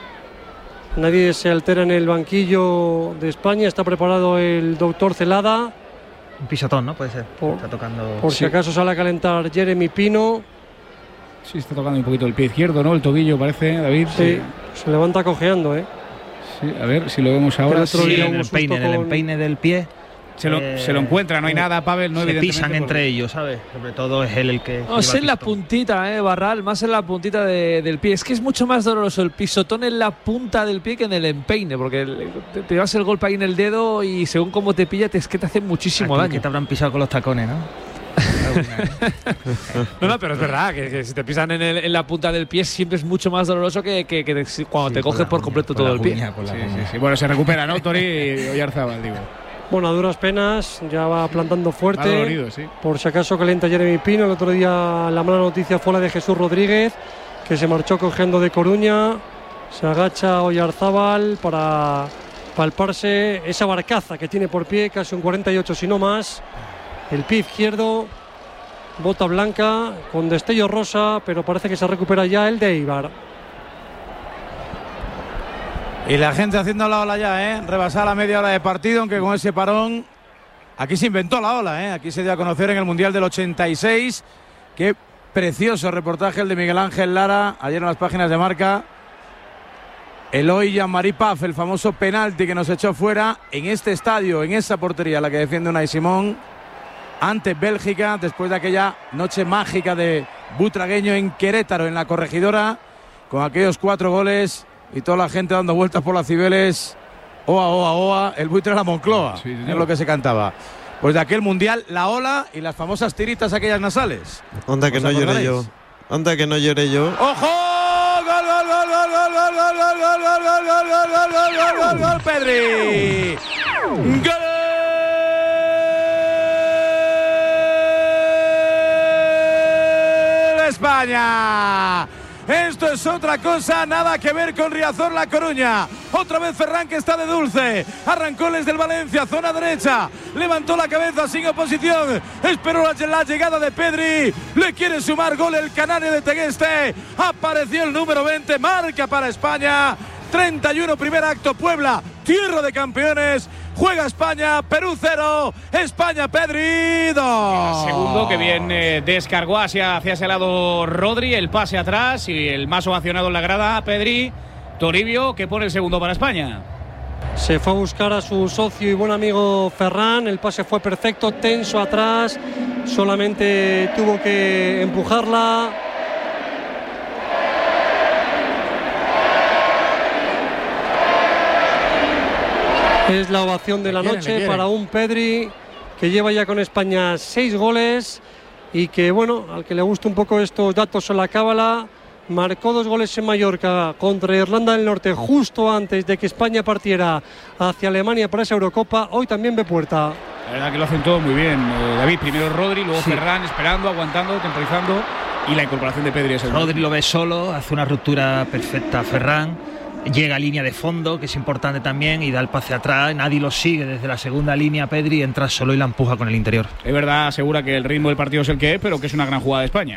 Nadie se altera en el banquillo de España. Está preparado el doctor Celada. Un pisotón, ¿no? Puede ser. Por, está tocando... por sí. si acaso sale a calentar Jeremy Pino. Sí, está tocando un poquito el pie izquierdo, ¿no? El tobillo parece, David. Sí, sí. Se levanta cojeando, ¿eh? Sí, a ver si lo vemos ahora. Sí, en el empeine, en el empeine del pie. Se lo, eh, se lo encuentra, no hay nada, Pavel. No, se pisan entre por... ellos, ¿sabes? Sobre todo es él el que. No, es en la puntita, eh, Barral, más en la puntita de, del pie. Es que es mucho más doloroso el pisotón en la punta del pie que en el empeine, porque el, te, te llevas el golpe ahí en el dedo y según cómo te pilla, te, es que te hace muchísimo Aquí daño. Que te habrán pisado con los tacones, ¿no? no, no, pero es verdad que, que si te pisan en, el, en la punta del pie siempre es mucho más doloroso que, que, que te, cuando sí, te coges por completo todo el pie. Uña, sí, sí, sí. Bueno, se recupera, ¿no, Tori y Oyarzabal, digo? Bueno, a duras penas, ya va plantando fuerte. Va dolorido, sí. Por si acaso calienta Jeremy Pino. El otro día la mala noticia fue la de Jesús Rodríguez, que se marchó cogiendo de Coruña. Se agacha Oyarzabal para palparse esa barcaza que tiene por pie, casi un cuarenta y ocho si no más. El pie izquierdo, bota blanca con destello rosa, pero parece que se recupera ya el de Eibar. Y la gente haciendo la ola ya, ¿eh? Rebasar la media hora de partido, aunque con ese parón aquí se inventó la ola, ¿eh? Aquí se dio a conocer en el Mundial del ochenta y seis. Qué precioso reportaje el de Miguel Ángel Lara ayer en las páginas de Marca. Eloy Jean-Marie Paf, el famoso penalti que nos echó fuera en este estadio, en esa portería, la que defiende Unai Simón, ante Bélgica, después de aquella noche mágica de Butragueño en Querétaro, en la Corregidora, con aquellos cuatro goles y toda la gente dando vueltas por las Cibeles. Oa, oa, oa, el buitre de la Moncloa, sí, es lo que se cantaba. Pues de aquel mundial, la ola y las famosas tiritas aquellas nasales. Onda que no lloré yo. Onda que no lloré yo. ¡Ojo! ¡Gol, gol, gol, gol, gol, gol, gol, gol, gol, gol, gol, gol, gol, gol, gol, gol, gol, Pedri! ¡Gol! España. Esto es otra cosa, nada que ver con Riazor La Coruña. Otra vez Ferran, que está de dulce. Arrancó desde el Valencia, zona derecha. Levantó la cabeza sin oposición. Esperó la, la llegada de Pedri. Le quiere sumar gol el canario de Tegueste. Apareció el número veinte, marca para España. treinta y uno, primer acto, Puebla, tierra de campeones. Juega España, Perú cero, España, Pedri dos. Segundo, que bien eh, descargó hacia, hacia ese lado Rodri, el pase atrás y el más ovacionado en la grada, Pedri. Toribio, que pone el segundo para España. Se fue a buscar a su socio y buen amigo Ferran, el pase fue perfecto, tenso atrás, solamente tuvo que empujarla. Es la ovación de la quieren, noche para un Pedri que lleva ya con España seis goles y que, bueno, al que le gusta un poco estos datos en la cábala, marcó dos goles en Mallorca contra Irlanda del Norte justo antes de que España partiera hacia Alemania para esa Eurocopa. Hoy también ve puerta. La verdad que lo hacen todo muy bien, eh, David. Primero Rodri, luego Sí. Ferran, esperando, aguantando, temporizando, y la incorporación de Pedri es el Rodri lo ve solo, hace una ruptura perfecta a Ferran. Llega a línea de fondo, que es importante también, y da el pase atrás. Nadie lo sigue desde la segunda línea. Pedri entra solo y la empuja con el interior. Es verdad, asegura que el ritmo del partido es el que es, pero que es una gran jugada de España.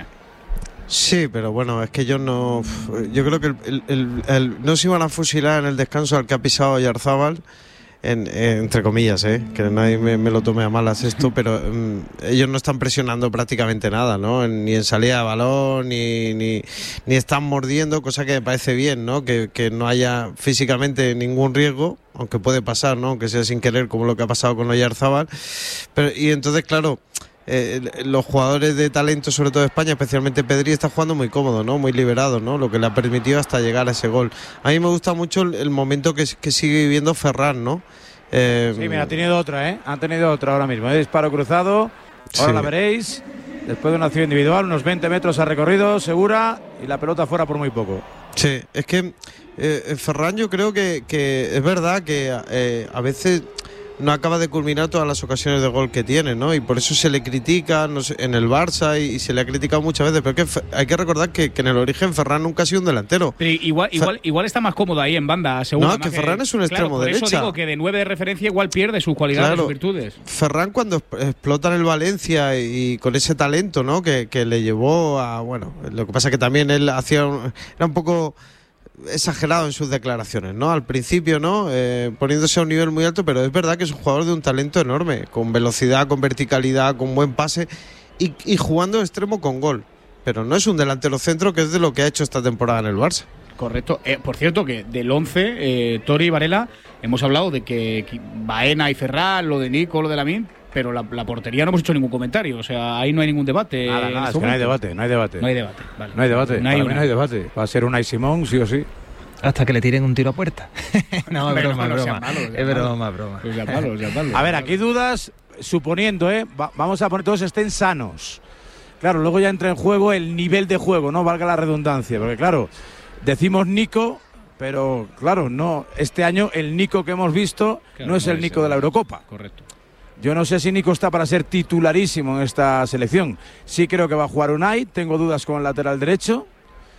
Sí, pero bueno, es que yo no. Yo creo que el, el, el, el, no se iban a fusilar en el descanso al que ha pisado Oyarzábal. En, en, entre comillas, ¿eh? Que nadie me, me lo tome a malas esto, pero um, ellos no están presionando prácticamente nada, ¿no? Ni en salida de balón, ni, ni, ni están mordiendo, cosa que me parece bien, ¿no? Que, que no haya físicamente ningún riesgo, aunque puede pasar, ¿no? Aunque sea sin querer, como lo que ha pasado con Oyarzábal. Pero, y entonces, claro, eh, los jugadores de talento, sobre todo de España, especialmente Pedri, está jugando muy cómodo, ¿no? Muy liberado, ¿no? Lo que le ha permitido hasta llegar a ese gol. A mí me gusta mucho el, el momento que, que sigue viviendo Ferran, ¿no? Eh, Sí, mira, ha tenido otra, ¿eh? Han tenido otra ahora mismo. ¿eh? Disparo cruzado. Ahora Sí. la veréis. Después de una acción individual, unos veinte metros ha recorrido, segura, y la pelota fuera por muy poco. Sí, es que eh, Ferran, yo creo que, que es verdad que eh, a veces no acaba de culminar todas las ocasiones de gol que tiene, ¿no? Y por eso se le critica, no sé, en el Barça y, y se le ha criticado muchas veces. Pero es que fe- hay que recordar que, que en el origen Ferran nunca ha sido un delantero. Pero igual, igual, igual está más cómodo ahí en banda, seguro. No, es que Ferran es un extremo claro, por derecha. Eso digo que de nueve de referencia igual pierde sus cualidades, Claro. sus virtudes. Ferran, cuando explota en el Valencia y, y con ese talento, ¿no? Que, que le llevó a, bueno, lo que pasa que también él hacía un- era un poco exagerado en sus declaraciones, ¿no? Al principio, ¿no? Eh, poniéndose a un nivel muy alto, pero es verdad que es un jugador de un talento enorme, con velocidad, con verticalidad, con buen pase y, y jugando de extremo con gol. Pero no es un delantero centro, que es de lo que ha hecho esta temporada en el Barça. Correcto. Eh, por cierto, que del once, eh, Tori y Varela, hemos hablado de que, que Baena y Ferran, lo de Nico, lo de Lamine, pero la, la portería no hemos hecho ningún comentario. O sea, ahí no hay ningún debate. Nada, en nada, es este que no hay momento. debate, no hay debate. No hay debate, vale. No hay debate, No hay para mí una. no hay debate. Va a ser Unai Simón, sí o sí. Hasta que le tiren un tiro a puerta. No, es Pero broma, no es sean broma. malos, sean Es malos. broma, broma. Pues ya malos, ya malos. A ver, aquí dudas, suponiendo, ¿eh? Va- vamos a poner todos estén sanos. Claro, luego ya entra en juego el nivel de juego, ¿no? Valga la redundancia. Porque, claro, decimos Nico, pero, claro, no. Este año el Nico que hemos visto Claro, no es no el es Nico el- de la Eurocopa. Correcto. Yo no sé si Nico está para ser titularísimo en esta selección. Sí creo que va a jugar Unai. Tengo dudas con el lateral derecho.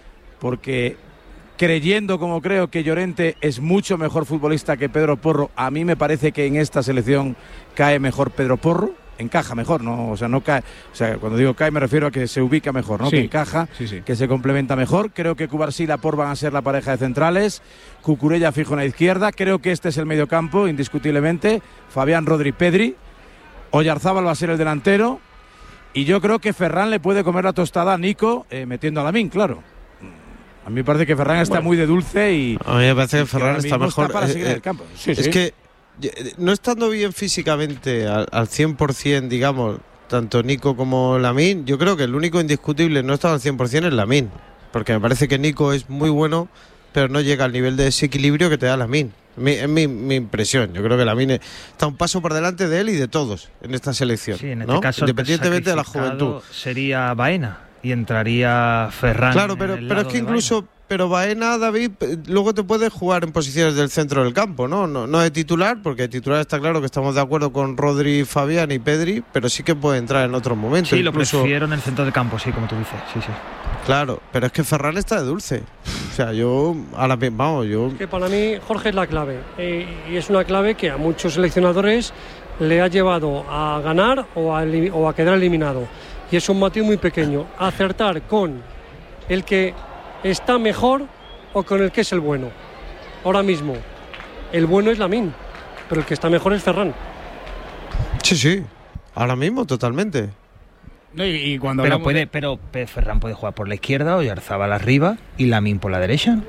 Porque creyendo como creo que Llorente es mucho mejor futbolista que Pedro Porro, a mí me parece que en esta selección cae mejor Pedro Porro. Encaja mejor, ¿no? O sea, no cae. O sea, cuando digo cae me refiero a que se ubica mejor, ¿no? Sí, que encaja, sí, sí. que se complementa mejor. Creo que Cubarsí y Laporte van a ser la pareja de centrales. Cucurella fijo en la izquierda. Creo que este es el mediocampo, indiscutiblemente. Fabián, Rodri, Pedri. Oyarzábal va a ser el delantero. Y yo creo que Ferran le puede comer la tostada a Nico eh, metiendo a Lamine, claro. A mí me parece que Ferran está Bueno. muy de dulce y. A mí me parece y que Ferran ahora está mismo mejor. para eh, seguir en eh, el campo. Sí, es sí. que eh, no estando bien físicamente al, al cien por ciento, digamos, tanto Nico como Lamine, yo creo que el único indiscutible no está al cien por ciento es Lamine. Porque me parece que Nico es muy bueno, pero no llega al nivel de desequilibrio que te da Lamine. Mi, es mi, mi impresión. Yo creo que Lamine está un paso por delante de él y de todos en esta selección. Sí, en este ¿no? caso, el independientemente de la sacrificado juventud. sería Baena y entraría Ferran. Claro, en pero, el pero es lado que de incluso pero Baena, David, luego te puedes jugar en posiciones del centro del campo, ¿no? No, no de titular, porque de titular está claro que estamos de acuerdo con Rodri, Fabián y Pedri, pero sí que puede entrar en otros momentos. Sí, lo incluso... prefiero en el centro del campo, sí, como tú dices, sí, sí. Claro, pero es que Ferran está de dulce. O sea, yo, ahora vamos, yo... Es que para mí Jorge es la clave, eh, y es una clave que a muchos seleccionadores le ha llevado a ganar o a, o a quedar eliminado. Y es un matiz muy pequeño. Acertar con el que está mejor o con el que es el bueno. Ahora mismo, el bueno es Lamine, pero el que está mejor es Ferran. Sí, sí, ahora mismo totalmente. No, y, y cuando pero, puede, de... pero Ferran puede jugar por la izquierda, Oyarzabal arriba y Lamine por la derecha.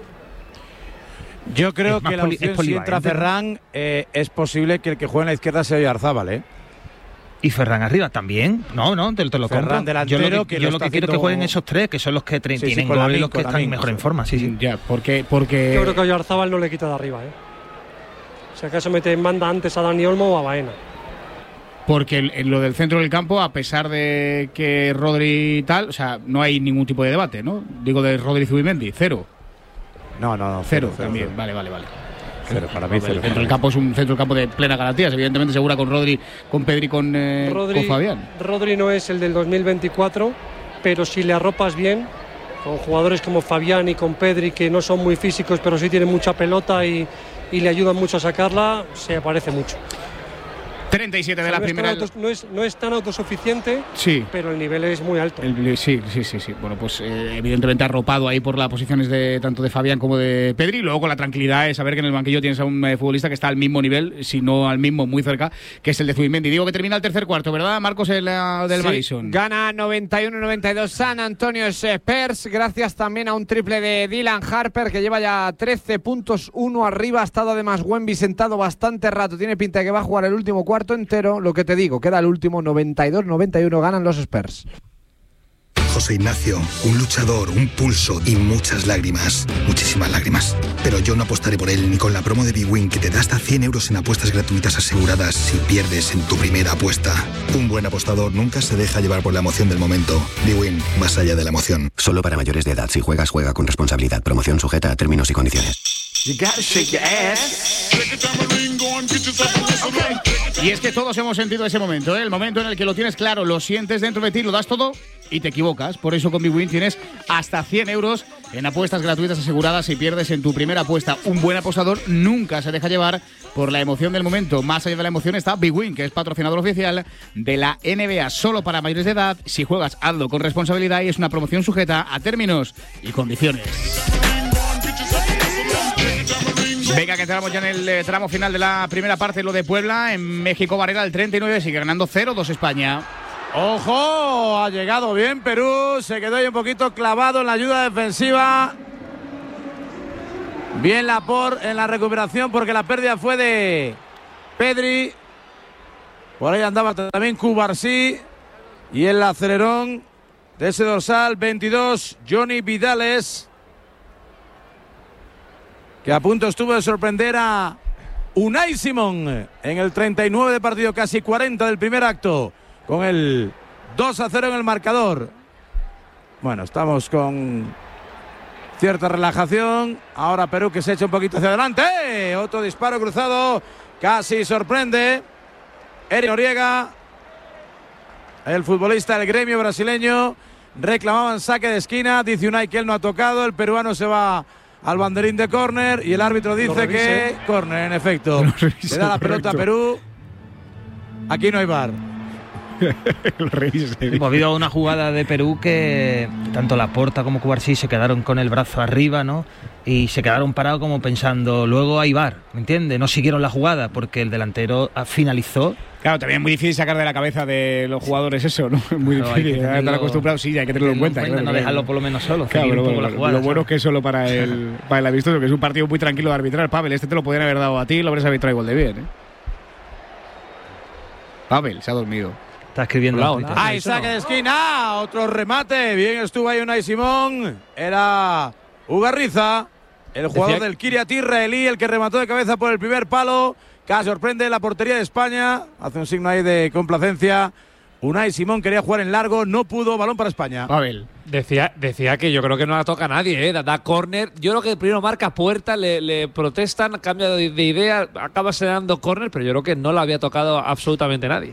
Yo creo que la opción, si entra Ferran, eh, es posible que el que juegue en la izquierda sea Oyarzabal, ¿eh? ¿Y Ferran arriba también? No, no, te, te lo Ferran compro. delantero, yo lo que, que yo lo lo que está quiero es que haciendo... jueguen esos tres, que son los que tre- sí, tienen sí, gol Lamine, y los que están Lamine, mejor en sí. forma. Sí, sí. Ya, porque, porque... Yo creo que Oyarzabal no le quita de arriba, ¿eh? Si acaso mete en banda antes a Dani Olmo o a Baena. Porque en lo del centro del campo, a pesar de que Rodri y tal, o sea, no hay ningún tipo de debate, ¿no? Digo de Rodri Zubimendi, cero. No, no, no. Cero, Cero, cero también, cero. vale, vale, vale. Cero, para mí cero. El centro del campo es un centro del campo de plena garantías, evidentemente segura con Rodri, con Pedri, con, eh, Rodri, con Fabián. Rodri no es el del dos mil veinticuatro, pero si le arropas bien, con jugadores como Fabián y con Pedri, que no son muy físicos, pero sí tienen mucha pelota y, y le ayudan mucho a sacarla, se parece mucho. treinta y siete de o sea, la no primera. Es autos, no, es, no es tan autosuficiente, sí, pero el nivel es muy alto. El, sí, sí, sí, sí. Bueno, pues eh, evidentemente arropado ahí por las posiciones de tanto de Fabián como de Pedri. Y luego con la tranquilidad de saber que en el banquillo tienes a un eh, futbolista que está al mismo nivel, si no al mismo, muy cerca, que es el de Zubimendi. Digo que termina el tercer cuarto, ¿verdad, Marcos, el uh, del sí, Madison? Gana noventa y uno noventa y dos San Antonio Spurs, gracias también a un triple de Dylan Harper, que lleva ya trece puntos, uno arriba. Ha estado además Wemby sentado bastante rato. Tiene pinta de que va a jugar el último cuarto entero. Lo que te digo, queda el último, noventa y dos noventa y uno, ganan los Spurs. José Ignacio, un luchador, un pulso y muchas lágrimas, muchísimas lágrimas. Pero yo no apostaré por él ni con la promo de Big Win, que te da hasta cien euros en apuestas gratuitas aseguradas si pierdes en tu primera apuesta. Un buen apostador nunca se deja llevar por la emoción del momento. Big Win, más allá de la emoción. Solo para mayores de edad. Si juegas, juega con responsabilidad. Promoción sujeta a términos y condiciones. Y es que todos hemos sentido ese momento, ¿eh? El momento en el que lo tienes claro, lo sientes dentro de ti, lo das todo y te equivocas. Por eso con Big Win tienes hasta cien euros en apuestas gratuitas aseguradas si pierdes en tu primera apuesta. Un buen apostador nunca se deja llevar por la emoción del momento. Más allá de la emoción está Big Win, que es patrocinador oficial de la N B A, solo para mayores de edad. Si juegas, hazlo con responsabilidad y es una promoción sujeta a términos y condiciones. Venga, que entramos ya en el eh, tramo final de la primera parte, lo de Puebla. En México, Varela, el treinta y nueve, sigue ganando cero dos España. ¡Ojo! Ha llegado bien Perú, se quedó ahí un poquito clavado en la ayuda defensiva. Bien Laporte en la recuperación, porque la pérdida fue de Pedri. Por ahí andaba también Cubarsí. Y el acelerón de ese dorsal veintidós, Johnny Vidales, que a punto estuvo de sorprender a Unai Simón en el treinta y nueve de partido, casi cuarenta del primer acto, con el dos a cero en el marcador. Bueno, estamos con cierta relajación. Ahora Perú, que se echa un poquito hacia adelante. ¡Eh! Otro disparo cruzado, casi sorprende. Eric Noriega, el futbolista del Gremio brasileño, reclamaban saque de esquina. Dice Unai que él no ha tocado. El peruano se va al banderín de córner y el árbitro dice que córner, en efecto. Le da la pelota a Perú. Aquí no hay V A R. Ha habido una jugada de Perú que tanto Laporta como Cubarsí se quedaron con el brazo arriba, ¿no? Y se quedaron parados como pensando, luego hay V A R, ¿me entiendes? No siguieron la jugada porque el delantero finalizó. Claro, también es muy difícil sacar de la cabeza de los jugadores eso, ¿no? Muy no, difícil. Estar acostumbrado, sí, hay que tenerlo en cuenta. cuenta claro, no claro. dejarlo por lo menos solo. Claro, lo, un poco lo, la jugada, lo bueno es que es solo para el, para el avistoso, que es un partido muy tranquilo de arbitrar. Pavel, este te lo podrían haber dado a ti y lo habrías arbitrado igual de bien, ¿eh? Pavel, se ha dormido. Está escribiendo. Hola, ¡Ay, saque de esquina! Otro remate. Bien estuvo ahí Unai Simón. Era Ugarriza, el jugador Decía... del Kiryat israelí, el que remató de cabeza por el primer palo. Casi sorprende la portería de España. Hace un signo ahí de complacencia Unai Simón quería jugar en largo, no pudo, balón para España. Pavel. Decía, decía que yo creo que no la toca a nadie, ¿eh? Da, da córner. Yo creo que primero marca puerta, le, le protestan, cambia de, de idea, acaba señalando córner, pero yo creo que no la había tocado absolutamente nadie.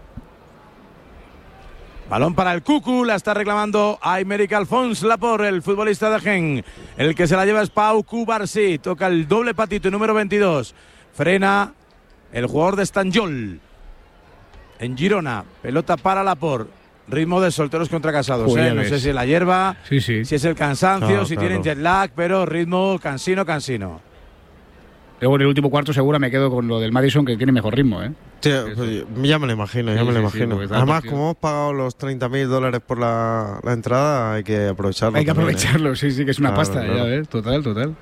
Balón para el Cucu, la está reclamando Aymeric Alphonse Laporte, el futbolista de Gen. El que se la lleva es Pau Cubarsí, toca el doble patito número veintidós. Frena el jugador de Estanjol. En Girona, pelota para Laporte. Ritmo de solteros contra casados. Joder, ¿eh? No ves. sé si es la hierba, sí, sí. si es el cansancio, No, si claro. tienen jet lag, pero ritmo cansino, cansino. Luego en el último cuarto seguro me quedo con lo del Madison, que tiene mejor ritmo, ¿eh? Sí, pues, ya me lo imagino, ya Sí, me lo sí, imagino. sí, porque está Además, partido. como hemos pagado los treinta mil dólares por la, la entrada, hay que aprovecharlo. Hay que también, aprovecharlo, ¿eh? sí, sí, que es una Claro, pasta, claro. ya ves, total, total.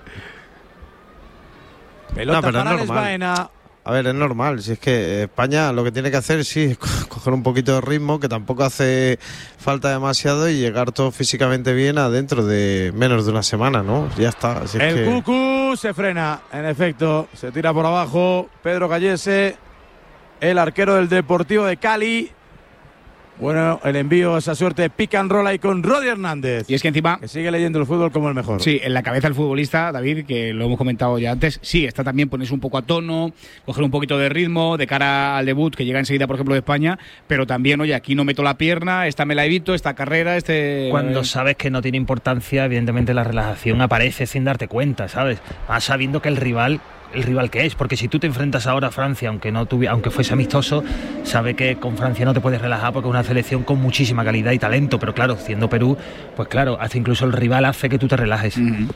Pelota No, pero es para normal. Lesbaena. A ver, es normal. Si es que España lo que tiene que hacer sí es co- coger un poquito de ritmo, que tampoco hace falta demasiado, y llegar todo físicamente bien a dentro de menos de una semana, ¿no? Ya está. Si es El que... Cucu se frena, en efecto, se tira por abajo. Pedro Gallese, el arquero del Deportivo de Cali. Bueno, el envío, esa suerte, pick and roll ahí con Rodri Hernández. Y es que encima... Que sigue leyendo el fútbol como el mejor. Sí, en la cabeza del futbolista, David, que lo hemos comentado ya antes, sí, está también ponerse un poco a tono, coger un poquito de ritmo de cara al debut que llega enseguida, por ejemplo, de España, pero también, oye, aquí no meto la pierna, esta me la evito, esta carrera, este... Cuando sabes que no tiene importancia, evidentemente la relajación aparece sin darte cuenta, ¿sabes? Vas sabiendo que el rival, el rival que es, porque si tú te enfrentas ahora a Francia, aunque no tuvi- aunque fuese amistoso, sabe que con Francia no te puedes relajar porque es una selección con muchísima calidad y talento, pero claro, siendo Perú, pues claro, hace incluso el rival hace que tú te relajes. Uh-huh.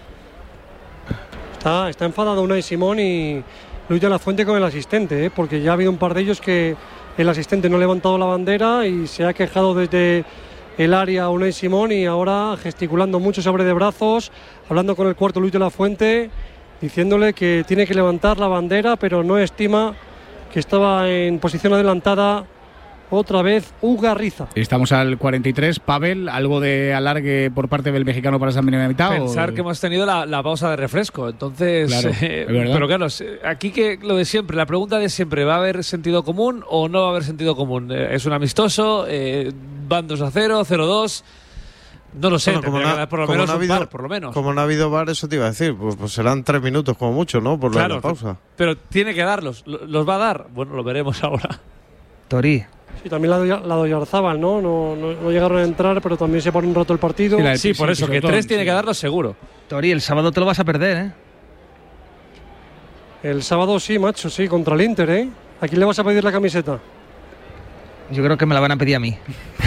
Está, está enfadado Unai Simón y Luis de la Fuente con el asistente, ¿eh? Porque ya ha habido un par de ellos que el asistente no ha levantado la bandera y se ha quejado desde el área Unai Simón, y ahora gesticulando mucho, se abre de brazos, hablando con el cuarto Luis de la Fuente, diciéndole que tiene que levantar la bandera, pero no estima que estaba en posición adelantada otra vez Ugarriza. Estamos al cuarenta y tres, Pavel, ¿algo de alargue por parte del mexicano para esa primera mitad? Pensar o... que hemos tenido la, la pausa de refresco, entonces... Claro, eh, es verdad. pero claro, aquí que lo de siempre, la pregunta de siempre, ¿va a haber sentido común o no va a haber sentido común? Eh, ¿Es un amistoso? Eh, ¿Van dos a cero, cero dos? No lo sé, Bueno, como tendría no- que haber por lo como menos no ha un habido- par, por lo menos. Como no ha habido V A R, eso te iba a decir, pues, pues serán tres minutos como mucho, ¿no? Por lo de Claro, la pausa. pero tiene que darlos. ¿Lo- ¿Los va a dar? Bueno, lo veremos ahora. Tori. Sí, también la de, la de Oyarzábal, ¿no? No, no, no llegaron a entrar, pero también se pone un rato el partido. Sí, la- sí, por eso, que tres tiene que darlos seguro. Tori, el sábado te lo vas a perder, ¿eh? El sábado sí, macho, sí, contra el Inter, ¿eh? ¿A quién le vas a pedir la camiseta? Yo creo que me la van a pedir a mí.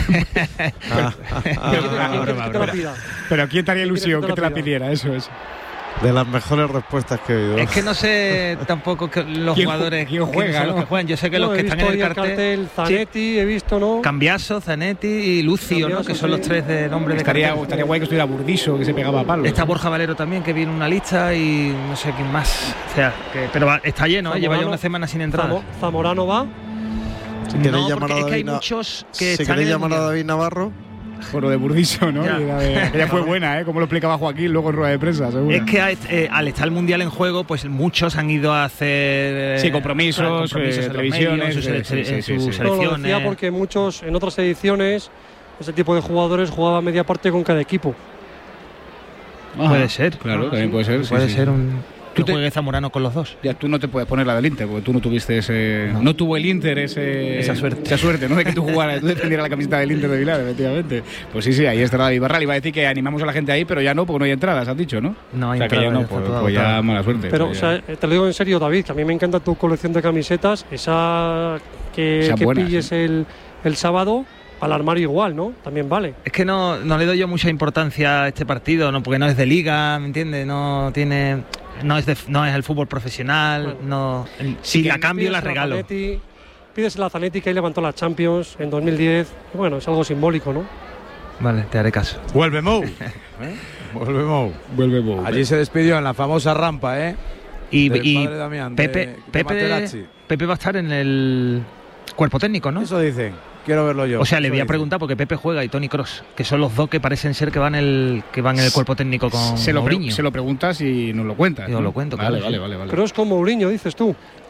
Pero ¿quién te haría ilusión que te la pidiera? Eso es. De las mejores respuestas que he oído. Es que no sé tampoco que los ¿Quién jugadores ju- quién quiénes juega, son los no? que juegan. Yo sé que No, los que he están visto en el ahí el cartel, cartel, Zanetti, he visto, ¿no? Cambiaso, Zanetti y Lucio, ¿no? Cambiaso, Que son sí. los tres de nombre de Estaría, cartel. estaría guay que estuviera Burdiso, que se pegaba a palos. Está Borja Valero también, que viene una lista, y no sé quién más. O sea, que, pero va- está lleno, ¿eh? Lleva ya Zamorano- una semana sin entrada. Zamo- Zamorano va. Si queréis No, llamar porque a es que hay David Na- muchos que si están queréis en el llamar a Mundial. David Navarro, Por lo de Burdiso, ¿no? Ya. Y la de- aquella fue buena, ¿eh? Como lo explicaba Joaquín luego en rueda de prensa, seguro. Es que a- eh, al estar el Mundial en juego, pues muchos han ido a hacer eh, Sí, compromisos, claro, compromisos eh, en los televisiones, medios, sus sí, sele- sí, sí, en sí, sus sí. No, lo selecciones. decía porque muchos en otras ediciones ese tipo de jugadores jugaba media parte con cada equipo. Ajá, Puede ser. Claro, también puede ser. sí, Puede sí, ser sí. un Tú que te- juegue Zamorano con los dos. Ya tú no te puedes poner la del Inter, porque tú no tuviste ese. No, No. tuvo el Inter ese, Esa suerte. Esa suerte, ¿no? De que tú jugaras, tú defendieras la camiseta del Inter de Vilar, efectivamente. Pues sí, sí, ahí está David Barral. Iba a decir que animamos a la gente ahí, pero ya no, porque no hay entradas, has dicho, ¿no? No hay o sea, que ya entradas, no, ya está pues, todo pues ya agotado. mala suerte. Pero, o pues sea, ya. eh, te lo digo en serio, David, que a mí me encanta tu colección de camisetas. Esa que, Esas que buenas, pilles sí. el, el sábado, al armario igual, ¿no? También vale. Es que no, no le doy yo mucha importancia a este partido, no, porque no es de liga, ¿me entiendes? No tiene, no es de, no es el fútbol profesional, no. el- si la cambio la Pídesela a regalo. Zanetti, pídesela a Zanetti, que ahí levantó la Champions en dos mil diez. Y bueno, es algo simbólico, ¿no? Vale, te haré caso. Vuelve Mou. Vuelve Mou. Vuelve Bow. Allí se despidió en la famosa rampa, ¿eh? Y, Del y padre Damián, de- Pepe, de Pepe, Materazzi. Pepe va a estar en el cuerpo técnico, ¿no? Eso dicen. Quiero verlo yo. O sea, le Eso voy a dicen. preguntar porque Pepe juega y Toni Kroos, que son los dos que parecen ser que van el que van en el cuerpo técnico con se, lo pre- Mourinho. se lo preguntas y nos lo cuentas. Yo ¿no? lo cuento, Vale, claro, vale, sí. vale, vale. Pero es como Mourinho, dices tú.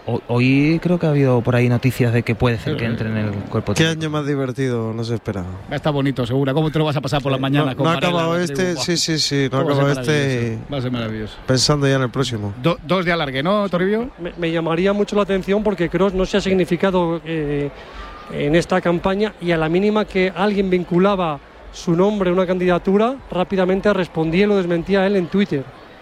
ho- hoy creo que ha habido por ahí noticias de que puede ser que entre en el cuerpo Qué técnico. año más divertido no se esperaba. Está bonito, segura. ¿Cómo te lo vas a pasar por las mañanas? No, no ha acabado este, sí, sí, sí, no ha acabado este. Va a ser maravilloso. Pensando ya en el próximo. Do- dos de alargue, ¿no, Toribio? Me, me llamaría mucho la atención porque Kroos no se ha significado eh, en esta campaña, y a la mínima que alguien vinculaba su nombre a una candidatura, rápidamente respondía y lo desmentía él en Twitter.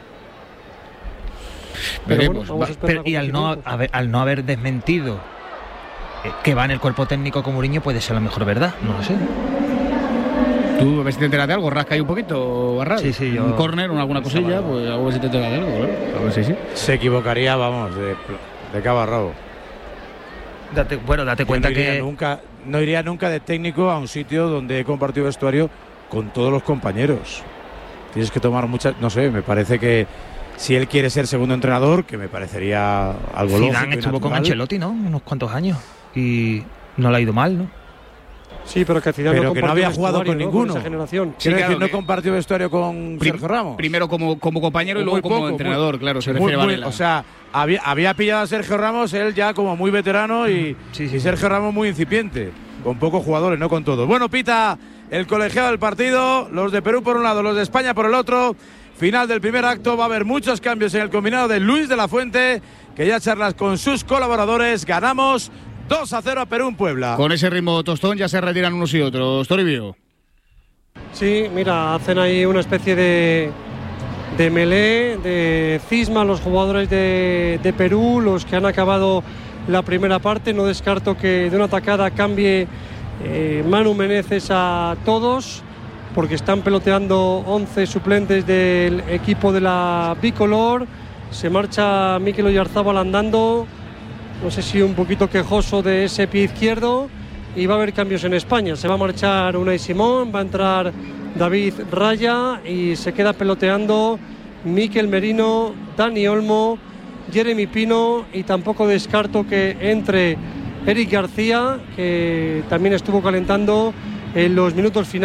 Pero Veremos. bueno, vamos a Va- esperar pero- y al no, acontecimientos. haber, al no haber desmentido eh, que va en el cuerpo técnico con Mourinho, puede ser a lo mejor verdad, no lo sé. Tú a ver si te enteras de algo, rasca ahí un poquito, Barral. Sí, sí, yo- Un córner, una- alguna cosilla, pues a ver si te enteras de algo, claro. A ver si sí. Se equivocaría, vamos, de, de cabo a rabo. Date, bueno, date Yo cuenta no iría que nunca, no iría nunca de técnico a un sitio donde he compartido vestuario con todos los compañeros. Tienes que tomar muchas, no sé, me parece que si él quiere ser segundo entrenador, que me parecería algo lógico Zidane y estuvo con natural. Ancelotti, ¿no? Unos cuantos años y no le ha ido mal, ¿no? Sí, pero que Zidane Pero que no compartió había jugado con vestuario, ¿no? ninguno. esa generación. Sí, Quiero claro decir, no que- compartió vestuario con Prim- Sergio Ramos. Primero como, como compañero y Muy luego como poco, entrenador, muy- claro, se muy- refiere muy- Varela. O sea, había, había pillado a Sergio Ramos, él ya como muy veterano y, Sí, sí, y Sergio Ramos muy incipiente, con pocos jugadores, no con todos. Bueno, pita el colegiado del partido, los de Perú por un lado, los de España por el otro. Final del primer acto, va a haber muchos cambios en el combinado de Luis de la Fuente, que ya charlas con sus colaboradores. Ganamos dos a cero a Perú en Puebla. Con ese ritmo tostón ya se retiran unos y otros. Toribio. Sí, mira, hacen ahí una especie de, de melee, de cisma los jugadores de, de Perú, los que han acabado la primera parte. No descarto que de una atacada cambie eh, Manu Menezes a todos, porque están peloteando once suplentes del equipo de la bicolor. Se marcha Mikel Oyarzábal andando, no sé si un poquito quejoso de ese pie izquierdo, y va a haber cambios en España. Se va a marchar Unai Simón, va a entrar David Raya y se queda peloteando Mikel Merino, Dani Olmo, Jeremy Pino, y tampoco descarto que entre Eric García, que también estuvo calentando en los minutos finales.